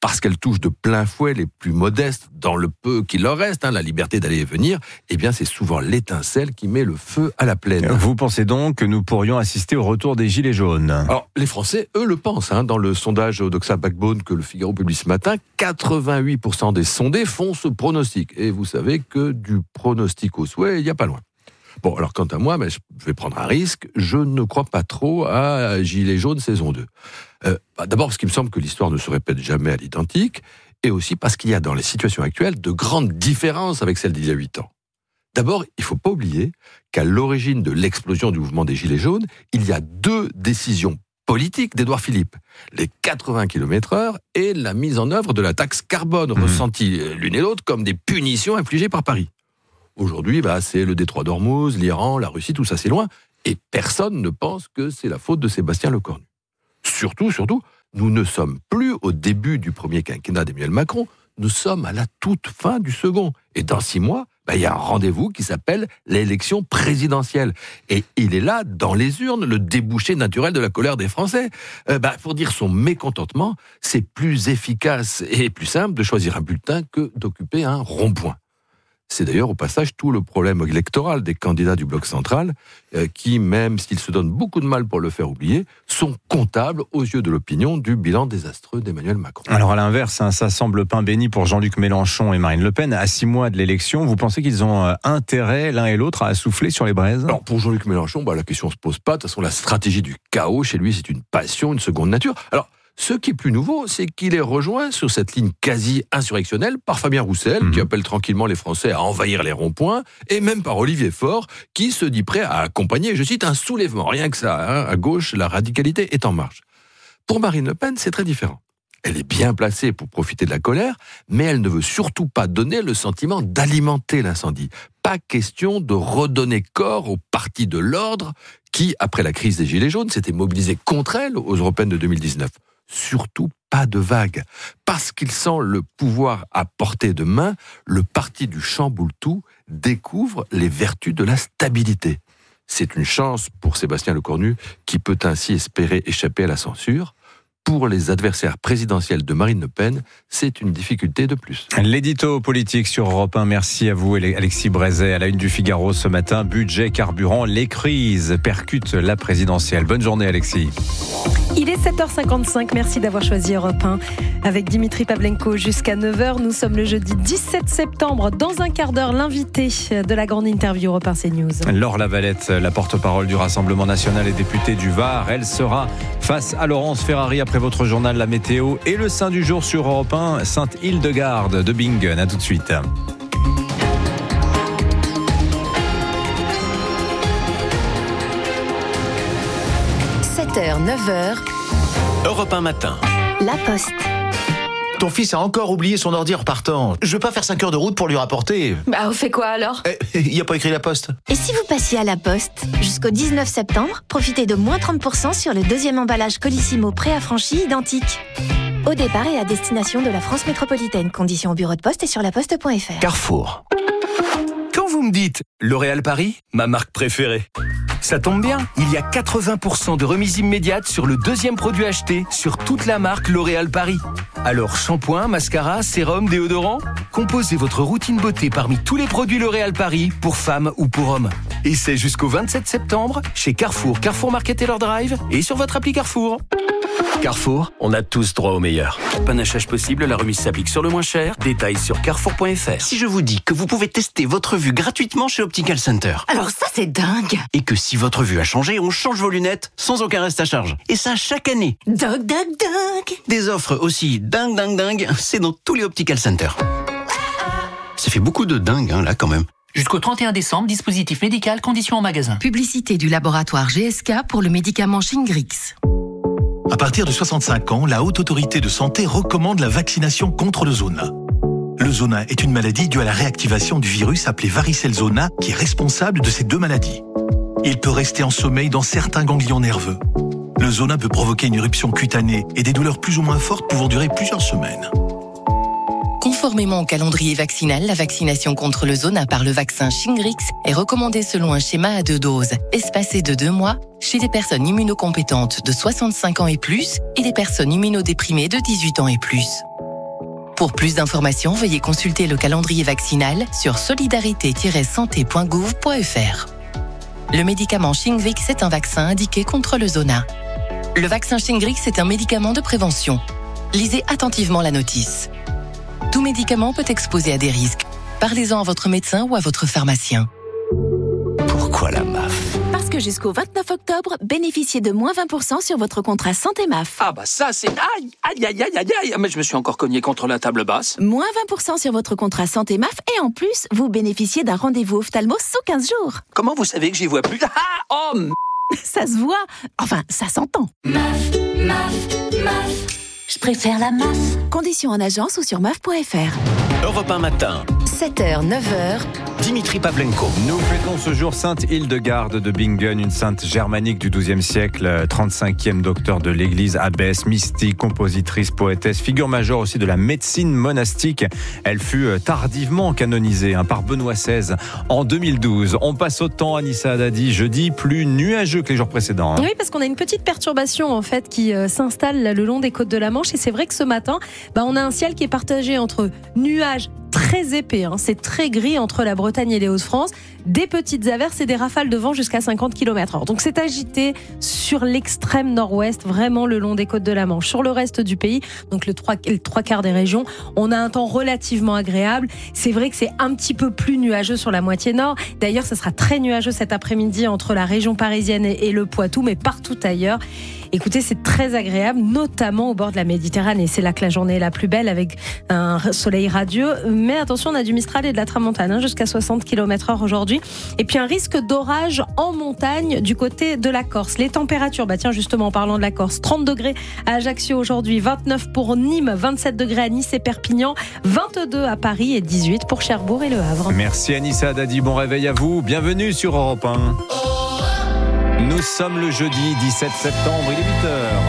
parce qu'elle touche de plein fouet les plus modestes dans le peu qu'il leur reste, hein, la liberté d'aller et venir, eh bien c'est souvent l'étincelle qui met le feu à la plaine. Vous pensez donc que nous pourrions assister au retour des Gilets jaunes ? Alors, les Français, eux, le pensent. Hein, dans le sondage Odoxa Backbone que le Figaro publie ce matin, quatre-vingt-huit pour cent des sondés font ce pronostic. Et vous savez que du pronostic au souhait, il n'y a pas loin. Bon, alors quant à moi, ben, je vais prendre un risque. Je ne crois pas trop à Gilets jaunes saison deux. Euh, bah, d'abord parce qu'il me semble que l'histoire ne se répète jamais à l'identique, et aussi parce qu'il y a dans les situations actuelles de grandes différences avec celles d'il y a huit ans. D'abord, il ne faut pas oublier qu'à l'origine de l'explosion du mouvement des Gilets jaunes, il y a deux décisions politiques d'Édouard Philippe. Les quatre-vingts kilomètres heure et la mise en œuvre de la taxe carbone, mmh. ressentie l'une et l'autre comme des punitions infligées par Paris. Aujourd'hui, bah, c'est le détroit d'Ormuz, l'Iran, la Russie, tout ça c'est loin, et personne ne pense que c'est la faute de Sébastien Lecornu. Surtout, surtout, nous ne sommes plus au début du premier quinquennat d'Emmanuel Macron, nous sommes à la toute fin du second. Et dans six mois, bah, il y a un rendez-vous qui s'appelle l'élection présidentielle. Et il est là, dans les urnes, le débouché naturel de la colère des Français. Euh, bah, pour dire son mécontentement, c'est plus efficace et plus simple de choisir un bulletin que d'occuper un rond-point. C'est d'ailleurs au passage tout le problème électoral des candidats du bloc central euh, qui, même s'ils se donnent beaucoup de mal pour le faire oublier, sont comptables aux yeux de l'opinion du bilan désastreux d'Emmanuel Macron. Alors à l'inverse, hein, ça semble pain béni pour Jean-Luc Mélenchon et Marine Le Pen. À six mois de l'élection, vous pensez qu'ils ont euh, intérêt l'un et l'autre à souffler sur les braises ? Alors pour Jean-Luc Mélenchon, bah, la question ne se pose pas. De toute façon, la stratégie du chaos, chez lui, c'est une passion, une seconde nature. Alors, ce qui est plus nouveau, c'est qu'il est rejoint sur cette ligne quasi insurrectionnelle par Fabien Roussel, mmh. qui appelle tranquillement les Français à envahir les ronds-points, et même par Olivier Faure, qui se dit prêt à accompagner, je cite, un soulèvement. Rien que ça, hein, à gauche, la radicalité est en marche. Pour Marine Le Pen, c'est très différent. Elle est bien placée pour profiter de la colère, mais elle ne veut surtout pas donner le sentiment d'alimenter l'incendie. Pas question de redonner corps au parti de l'ordre qui, après la crise des Gilets jaunes, s'était mobilisé contre elle aux européennes de deux mille dix-neuf. Surtout pas de vagues. Parce qu'il sent le pouvoir à portée de main, le parti du chamboule-tout découvre les vertus de la stabilité. C'est une chance pour Sébastien Lecornu qui peut ainsi espérer échapper à la censure. Pour les adversaires présidentiels de Marine Le Pen, c'est une difficulté de plus. L'édito politique sur Europe un, merci à vous Alexis Brézet. À la une du Figaro ce matin, budget, carburant, les crises percutent la présidentielle. Bonne journée Alexis. Il est sept heures cinquante-cinq, merci d'avoir choisi Europe un. Avec Dimitri Pavlenko jusqu'à neuf heures, nous sommes le jeudi dix-sept septembre. Dans un quart d'heure, l'invité de la grande interview Europe un CNews. Laure Lavalette, la porte-parole du Rassemblement national et députée du Var, elle sera face à Laurence Ferrari après votre journal La Météo et le Saint du jour sur Europe un, Sainte-Hildegarde de Bingen. À tout de suite. sept heures, neuf heures. Europe un matin. La Poste. Ton fils a encore oublié son ordi en repartant. Je veux pas faire cinq heures de route pour lui rapporter. Bah, on fait quoi alors ? Eh, il y a pas écrit La Poste. Et si vous passiez à La Poste ? Jusqu'au dix-neuf septembre, profitez de moins trente pour cent sur le deuxième emballage Colissimo préaffranchi identique. Au départ et à destination de la France métropolitaine. Conditions au bureau de poste et sur laposte point f r. Carrefour. Quand vous me dites L'Oréal Paris, ma marque préférée, ça tombe bien, il y a quatre-vingts pour cent de remise immédiate sur le deuxième produit acheté sur toute la marque L'Oréal Paris. Alors shampoing, mascara, sérum, déodorant, composez votre routine beauté parmi tous les produits L'Oréal Paris pour femmes ou pour hommes. Et c'est jusqu'au vingt-sept septembre chez Carrefour, Carrefour Market Taylor Drive et sur votre appli Carrefour. Carrefour, on a tous droit au meilleur. Panachage possible, la remise s'applique sur le moins cher. Détails sur carrefour point f r. Si je vous dis que vous pouvez tester votre vue gratuitement chez Optical Center. Alors ça, c'est dingue. Et que si votre vue a changé, on change vos lunettes sans aucun reste à charge. Et ça chaque année. Dingue, dingue, dingue. Des offres aussi dingue, dingue, dingue, c'est dans tous les Optical Center. Ça fait beaucoup de dingue, hein, là, quand même. Jusqu'au trente et un décembre, dispositif médical, conditions en magasin. Publicité du laboratoire G S K pour le médicament Shingrix. À partir de soixante-cinq ans, la Haute Autorité de Santé recommande la vaccination contre le zona. Le zona est une maladie due à la réactivation du virus appelé varicelle zona qui est responsable de ces deux maladies. Il peut rester en sommeil dans certains ganglions nerveux. Le zona peut provoquer une éruption cutanée et des douleurs plus ou moins fortes pouvant durer plusieurs semaines. Conformément au calendrier vaccinal, la vaccination contre le zona par le vaccin Shingrix est recommandée selon un schéma à deux doses, espacé de deux mois, chez les personnes immunocompétentes de soixante-cinq ans et plus et les personnes immunodéprimées de dix-huit ans et plus. Pour plus d'informations, veuillez consulter le calendrier vaccinal sur solidarité tiret santé point gouv point f r. Le médicament Shingrix est un vaccin indiqué contre le zona. Le vaccin Shingrix est un médicament de prévention. Lisez attentivement la notice. Tout médicament peut exposer à des risques. Parlez-en à votre médecin ou à votre pharmacien. Pourquoi la M A F ? Parce que jusqu'au vingt-neuf octobre, bénéficiez de moins vingt pour cent sur votre contrat santé M A F. Ah bah ça c'est... Aïe, aïe, aïe, aïe, aïe, aïe. Mais je me suis encore cogné contre la table basse. Moins vingt pour cent sur votre contrat santé M A F et en plus, vous bénéficiez d'un rendez-vous ophtalmo sous quinze jours. Comment vous savez que j'y vois plus? Ah, oh m... Ça se voit. Enfin, ça s'entend. M A F, M A F, M A F. Je préfère la M A F. Conditions en agence ou sur M A F point F R. Europe un matin. sept heures, neuf heures. Dimitri Pavlenko. Nous fêtons ce jour Sainte Hildegarde de Bingen, une sainte germanique du douzième siècle, trente-cinquième docteur de l'Église, abbesse, mystique, compositrice, poétesse, figure majeure aussi de la médecine monastique. Elle fut tardivement canonisée hein, par Benoît seize en deux mille douze. On passe au temps, Anissa Haddadi, jeudi plus nuageux que les jours précédents. Hein. Oui, parce qu'on a une petite perturbation en fait qui euh, s'installe là, le long des côtes de la Manche et c'est vrai que ce matin, bah, on a un ciel qui est partagé entre nuages très épais, hein. C'est très gris entre la Bretagne et les Hauts-de-France, des petites averses et des rafales de vent jusqu'à cinquante kilomètres heure. Donc c'est agité sur l'extrême nord-ouest, vraiment le long des côtes de la Manche. Sur le reste du pays, donc le trois, le trois quarts des régions, on a un temps relativement agréable. C'est vrai que c'est un petit peu plus nuageux sur la moitié nord. D'ailleurs, ce sera très nuageux cet après-midi entre la région parisienne et, et le Poitou, mais partout ailleurs. Écoutez, c'est très agréable, notamment au bord de la Méditerranée. C'est là que la journée est la plus belle avec un soleil radieux. Mais attention, on a du Mistral et de la Tramontane hein, jusqu'à soixante kilomètres heure aujourd'hui. Et puis un risque d'orage en montagne du côté de la Corse. Les températures, bah tiens justement en parlant de la Corse, trente degrés à Ajaccio aujourd'hui, vingt-neuf pour Nîmes, vingt-sept degrés à Nice et Perpignan, vingt-deux à Paris et dix-huit pour Cherbourg et Le Havre. Merci Anissa Haddadi, bon réveil à vous. Bienvenue sur Europe un. Nous sommes le jeudi dix-sept septembre, il est huit heures.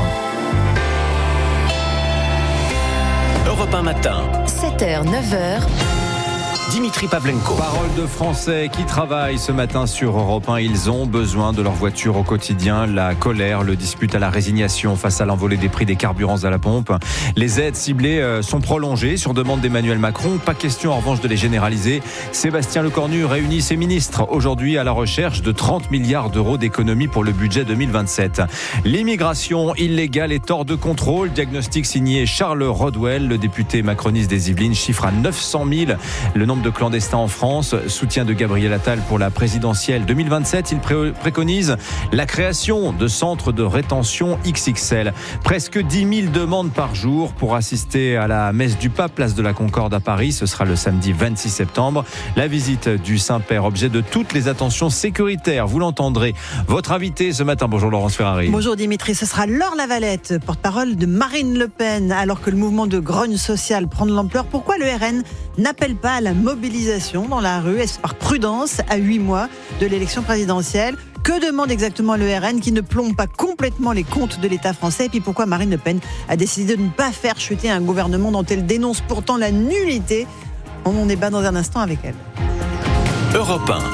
Europe un matin. sept heures, neuf heures. Dimitri Pavlenko. Parole de Français qui travaillent ce matin sur Europe un. Ils ont besoin de leur voiture au quotidien. La colère, le dispute à la résignation face à l'envolée des prix des carburants à la pompe. Les aides ciblées sont prolongées sur demande d'Emmanuel Macron. Pas question en revanche de les généraliser. Sébastien Lecornu réunit ses ministres aujourd'hui à la recherche de trente milliards d'euros d'économies pour le budget deux mille vingt-sept. L'immigration illégale est hors de contrôle. Diagnostic signé Charles Rodwell, le député macroniste des Yvelines, chiffre à neuf cent mille le nombre de clandestins en France. Soutien de Gabriel Attal pour la présidentielle deux mille vingt-sept. Il pré- préconise la création de centres de rétention X X L. Presque dix mille demandes par jour pour assister à la messe du pape, place de la Concorde à Paris. Ce sera le samedi vingt-six septembre. La visite du Saint-Père, objet de toutes les attentions sécuritaires. Vous l'entendrez. Votre invité ce matin. Bonjour Laurence Ferrari. Bonjour Dimitri. Ce sera Laure Lavalette, porte-parole de Marine Le Pen. Alors que le mouvement de grogne sociale prend de l'ampleur, pourquoi le R N n'appelle pas à la mobilisation dans la rue? Est-ce par prudence à huit mois de l'élection présidentielle? Que demande exactement le R N qui ne plombe pas complètement les comptes de l'État français? Et puis pourquoi Marine Le Pen a décidé de ne pas faire chuter un gouvernement dont elle dénonce pourtant la nullité? On en débat dans un instant avec elle. Europe un.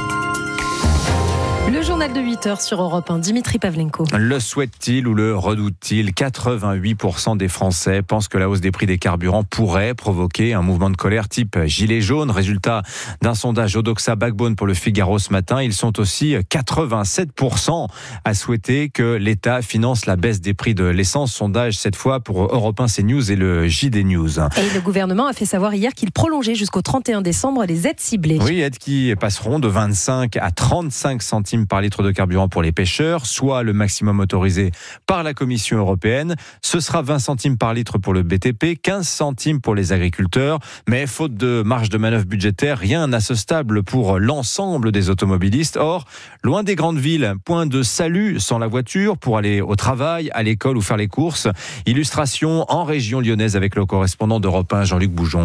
Le journal de huit heures sur Europe un, Dimitri Pavlenko. Le souhaite-t-il ou le redoute-t-il? quatre-vingt-huit pour cent des Français pensent que la hausse des prix des carburants pourrait provoquer un mouvement de colère type gilet jaune. Résultat d'un sondage Odoxa Backbone pour le Figaro ce matin. Ils sont aussi quatre-vingt-sept pour cent à souhaiter que l'État finance la baisse des prix de l'essence. Sondage cette fois pour Europe un, CNews et le J D News. Et le gouvernement a fait savoir hier qu'il prolongeait jusqu'au trente et un décembre les aides ciblées. Oui, aides qui passeront de vingt-cinq à trente-cinq centimes par litre de carburant pour les pêcheurs, soit le maximum autorisé par la Commission européenne. Ce sera vingt centimes par litre pour le B T P, quinze centimes pour les agriculteurs. Mais faute de marge de manœuvre budgétaire, rien n'a ce stable pour l'ensemble des automobilistes. Or, loin des grandes villes, point de salut sans la voiture pour aller au travail, à l'école ou faire les courses. Illustration en région lyonnaise avec le correspondant d'Europe un, Jean-Luc Boujon.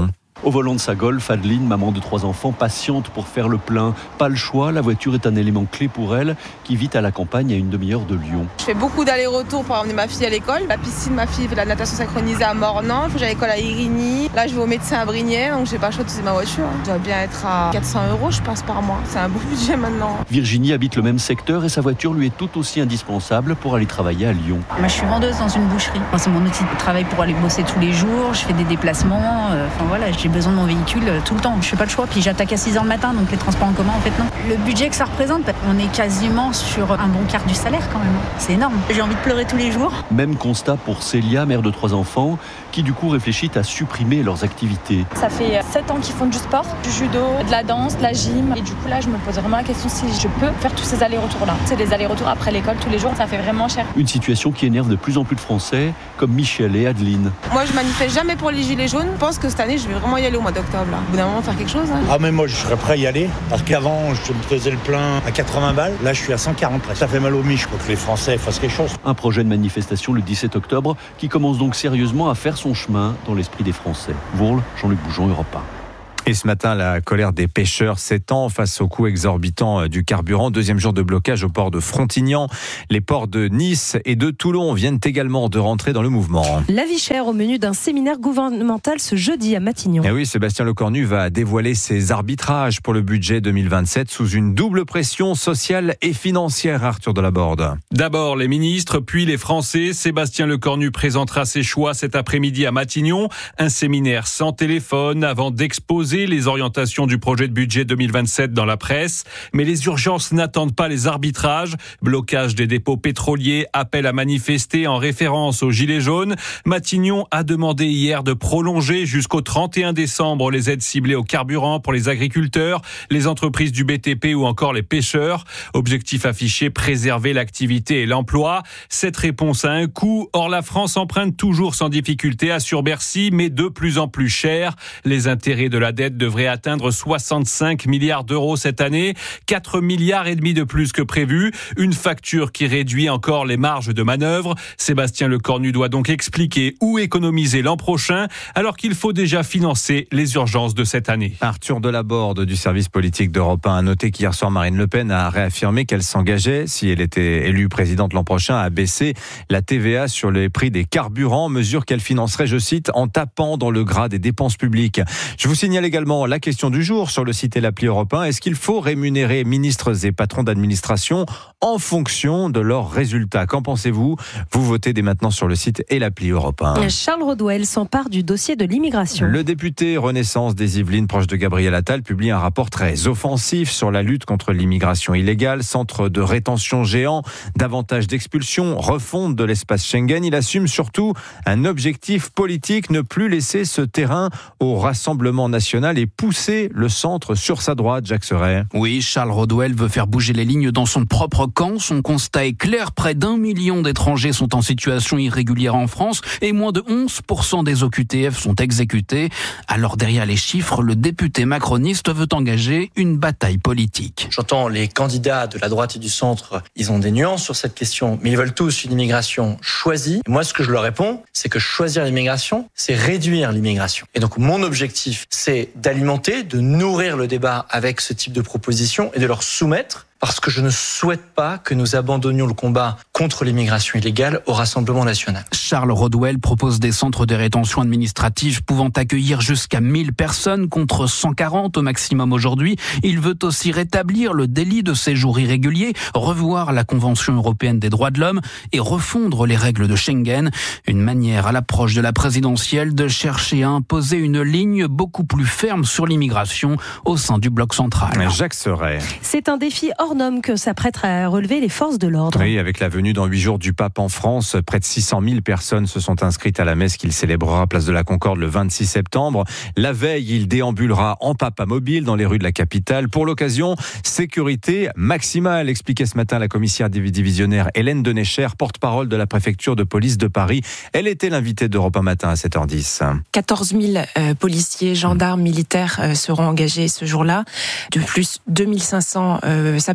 Au volant de sa Golf, Adeline, maman de trois enfants, patiente pour faire le plein. Pas le choix, la voiture est un élément clé pour elle, qui vit à la campagne à une demi-heure de Lyon. Je fais beaucoup d'allers-retours pour emmener ma fille à l'école. La piscine, ma fille fait la natation synchronisée à Mornan. J'ai l'école à Irigny. Là, je vais au médecin à Brignais, donc j'ai pas le choix d'utiliser ma voiture. Je dois bien être à quatre cents euros, je pense, par mois. C'est un beau budget maintenant. Virginie habite le même secteur et sa voiture lui est tout aussi indispensable pour aller travailler à Lyon. Moi, je suis vendeuse dans une boucherie. Moi, c'est mon outil de travail pour aller bosser tous les jours. Je fais des déplacements. Euh, enfin voilà, j'ai besoin de mon véhicule euh, tout le temps. Je fais pas le choix. Puis j'attaque à six heures le matin, donc les transports en commun, en fait, non. Le budget que ça représente, on est quasiment sur un bon quart du salaire quand même. C'est énorme. J'ai envie de pleurer tous les jours. Même constat pour Célia, mère de trois enfants, qui du coup réfléchit à supprimer leurs activités. Ça fait sept ans qu'ils font du sport, du judo, de la danse, de la gym. Et du coup là, je me pose vraiment la question si je peux faire tous ces allers-retours-là. C'est des allers-retours après l'école tous les jours, ça fait vraiment cher. Une situation qui énerve de plus en plus de Français, comme Michel et Adeline. Moi, je manifeste jamais pour les gilets jaunes. Je pense que cette année, je vais vraiment y aller au mois d'octobre. Là. Au bout d'un moment, faire quelque chose. Hein. Ah mais moi, je serais prêt à y aller. Parce qu'avant, je me faisais le plein à quatre-vingts balles. Là, je suis à cent quarante presque. Ça fait mal aux miches pour que les Français fassent quelque chose. Un projet de manifestation le dix-sept octobre qui commence donc sérieusement à faire son chemin dans l'esprit des Français. Vourles, Jean-Luc Boujon, Europe un. Et ce matin, la colère des pêcheurs s'étend face au coût exorbitant du carburant. Deuxième jour de blocage au port de Frontignan. Les ports de Nice et de Toulon viennent également de rentrer dans le mouvement. La vie chère au menu d'un séminaire gouvernemental ce jeudi à Matignon. Et oui, Sébastien Lecornu va dévoiler ses arbitrages pour le budget deux mille vingt-sept sous une double pression sociale et financière, Arthur Delaborde. D'abord les ministres, puis les Français. Sébastien Lecornu présentera ses choix cet après-midi à Matignon. Un séminaire sans téléphone avant d'exposer les orientations du projet de budget deux mille vingt-sept dans la presse. Mais les urgences n'attendent pas les arbitrages. Blocage des dépôts pétroliers, appel à manifester en référence aux Gilets jaunes. Matignon a demandé hier de prolonger jusqu'au trente et un décembre les aides ciblées au carburant pour les agriculteurs, les entreprises du B T P ou encore les pêcheurs. Objectif affiché, préserver l'activité et l'emploi. Cette réponse a un coût. Or, la France emprunte toujours sans difficulté, assure Bercy, mais de plus en plus cher. Les intérêts de la dette devrait atteindre soixante-cinq milliards d'euros cette année, quatre milliards et demi de plus que prévu, une facture qui réduit encore les marges de manœuvre. Sébastien Lecornu doit donc expliquer où économiser l'an prochain, alors qu'il faut déjà financer les urgences de cette année. Arthur Delaborde du service politique d'Europe un a noté qu'hier soir Marine Le Pen a réaffirmé qu'elle s'engageait, si elle était élue présidente l'an prochain, à baisser la T V A sur les prix des carburants, mesure qu'elle financerait, je cite, en tapant dans le gras des dépenses publiques. Je vous signale également la question du jour sur le site et l'appli Europe un. Est-ce qu'il faut rémunérer ministres et patrons d'administration en fonction de leurs résultats? Qu'en pensez-vous? Vous votez dès maintenant sur le site et l'appli Europe un. Charles Rodwell s'empare du dossier de l'immigration. Le député Renaissance des Yvelines, proche de Gabriel Attal, publie un rapport très offensif sur la lutte contre l'immigration illégale, centre de rétention géant, davantage d'expulsions, refonte de l'espace Schengen. Il assume surtout un objectif politique, ne plus laisser ce terrain au Rassemblement national et pousser le centre sur sa droite, Jacques Serret. Oui, Charles Rodwell veut faire bouger les lignes dans son propre camp. Son constat est clair, près d'un million d'étrangers sont en situation irrégulière en France et moins de onze pour cent des O Q T F sont exécutés. Alors derrière les chiffres, le député macroniste veut engager une bataille politique. J'entends les candidats de la droite et du centre, ils ont des nuances sur cette question, mais ils veulent tous une immigration choisie. Et moi, ce que je leur réponds, c'est que choisir l'immigration, c'est réduire l'immigration. Et donc mon objectif, c'est d'alimenter, de nourrir le débat avec ce type de propositions et de leur soumettre, parce que je ne souhaite pas que nous abandonnions le combat contre l'immigration illégale au Rassemblement national. Charles Rodwell propose des centres de rétention administrative pouvant accueillir jusqu'à mille personnes contre cent quarante au maximum aujourd'hui. Il veut aussi rétablir le délit de séjour irrégulier, revoir la Convention européenne des droits de l'homme et refondre les règles de Schengen. Une manière à l'approche de la présidentielle de chercher à imposer une ligne beaucoup plus ferme sur l'immigration au sein du bloc central. Jacques Serret. C'est un défi hors norme que s'apprêtent à relever les forces de l'ordre. Oui, avec la venue dans huit jours du pape en France, près de six cent mille personnes se sont inscrites à la messe qu'il célébrera place de la Concorde le vingt-six septembre. La veille, il déambulera en papa mobile dans les rues de la capitale. Pour l'occasion, sécurité maximale, expliquait ce matin la commissaire divisionnaire Hélène Denécher, porte-parole de la préfecture de police de Paris. Elle était l'invitée d'Europe un matin à sept heures dix. quatorze mille euh, policiers, gendarmes, militaires euh, seront engagés ce jour-là. De plus, deux mille cinq cents euh, sapeurs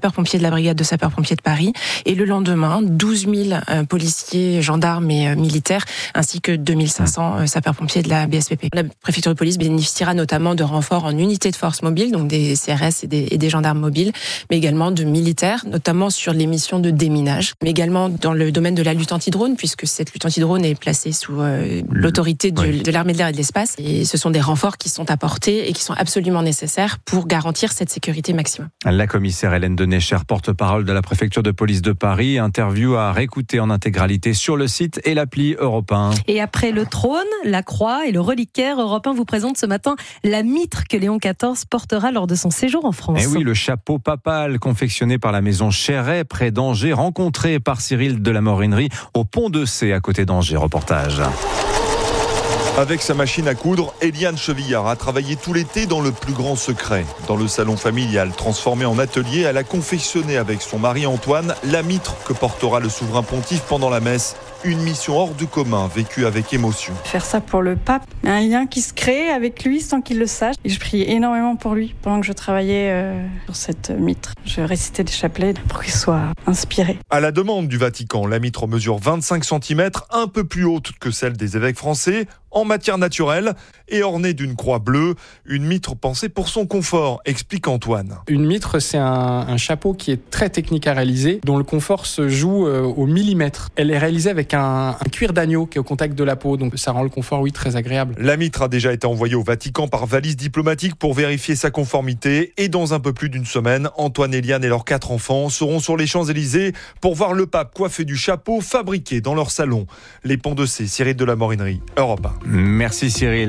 sapeurs-pompiers de la brigade de sapeurs-pompiers de Paris. Et le lendemain, douze mille euh, policiers, gendarmes et euh, militaires, ainsi que deux mille cinq cents euh, sapeurs-pompiers de la B S P P. La préfecture de police bénéficiera notamment de renforts en unités de force mobile, donc des C R S et des, et des gendarmes mobiles, mais également de militaires, notamment sur les missions de déminage, mais également dans le domaine de la lutte anti-drone, puisque cette lutte anti-drone est placée sous euh, l'autorité de, oui. de l'armée de l'air et de l'espace. Et ce sont des renforts qui sont apportés et qui sont absolument nécessaires pour garantir cette sécurité maximum. La commissaire Hélène Denecher, porte-parole de la préfecture de police de Paris, interview à réécouter en intégralité sur le site et l'appli Europe un. Et après le trône, la croix et le reliquaire, Europe un vous présente ce matin la mitre que Léon quatorze portera lors de son séjour en France. Et oui, le chapeau papal confectionné par la maison Chéret près d'Angers, rencontré par Cyril de la Morinerie au Pont de C à côté d'Angers. Reportage. Avec sa machine à coudre, Eliane Chevillard a travaillé tout l'été dans le plus grand secret. Dans le salon familial, transformé en atelier, elle a confectionné avec son mari Antoine la mitre que portera le souverain pontife pendant la messe. Une mission hors du commun, vécue avec émotion. Faire ça pour le pape, un lien qui se crée avec lui sans qu'il le sache. Et je priais énormément pour lui pendant que je travaillais euh, sur cette mitre. Je récitais des chapelets pour qu'il soit inspiré. À la demande du Vatican, la mitre mesure vingt-cinq centimètres, un peu plus haute que celle des évêques français, en matière naturelle et ornée d'une croix bleue. Une mitre pensée pour son confort, explique Antoine. Une mitre, c'est un, un chapeau qui est très technique à réaliser, dont le confort se joue euh, au millimètre. Elle est réalisée avec un, un cuir d'agneau qui est au contact de la peau, donc ça rend le confort, oui, très agréable. La mitre a déjà été envoyée au Vatican par valise diplomatique pour vérifier sa conformité. Et dans un peu plus d'une semaine, Antoine, Eliane et leurs quatre enfants seront sur les Champs-Élysées pour voir le pape coiffé du chapeau fabriqué dans leur salon. Les Ponts de C, Cyril de la Morinerie, Europe un. Merci Cyril.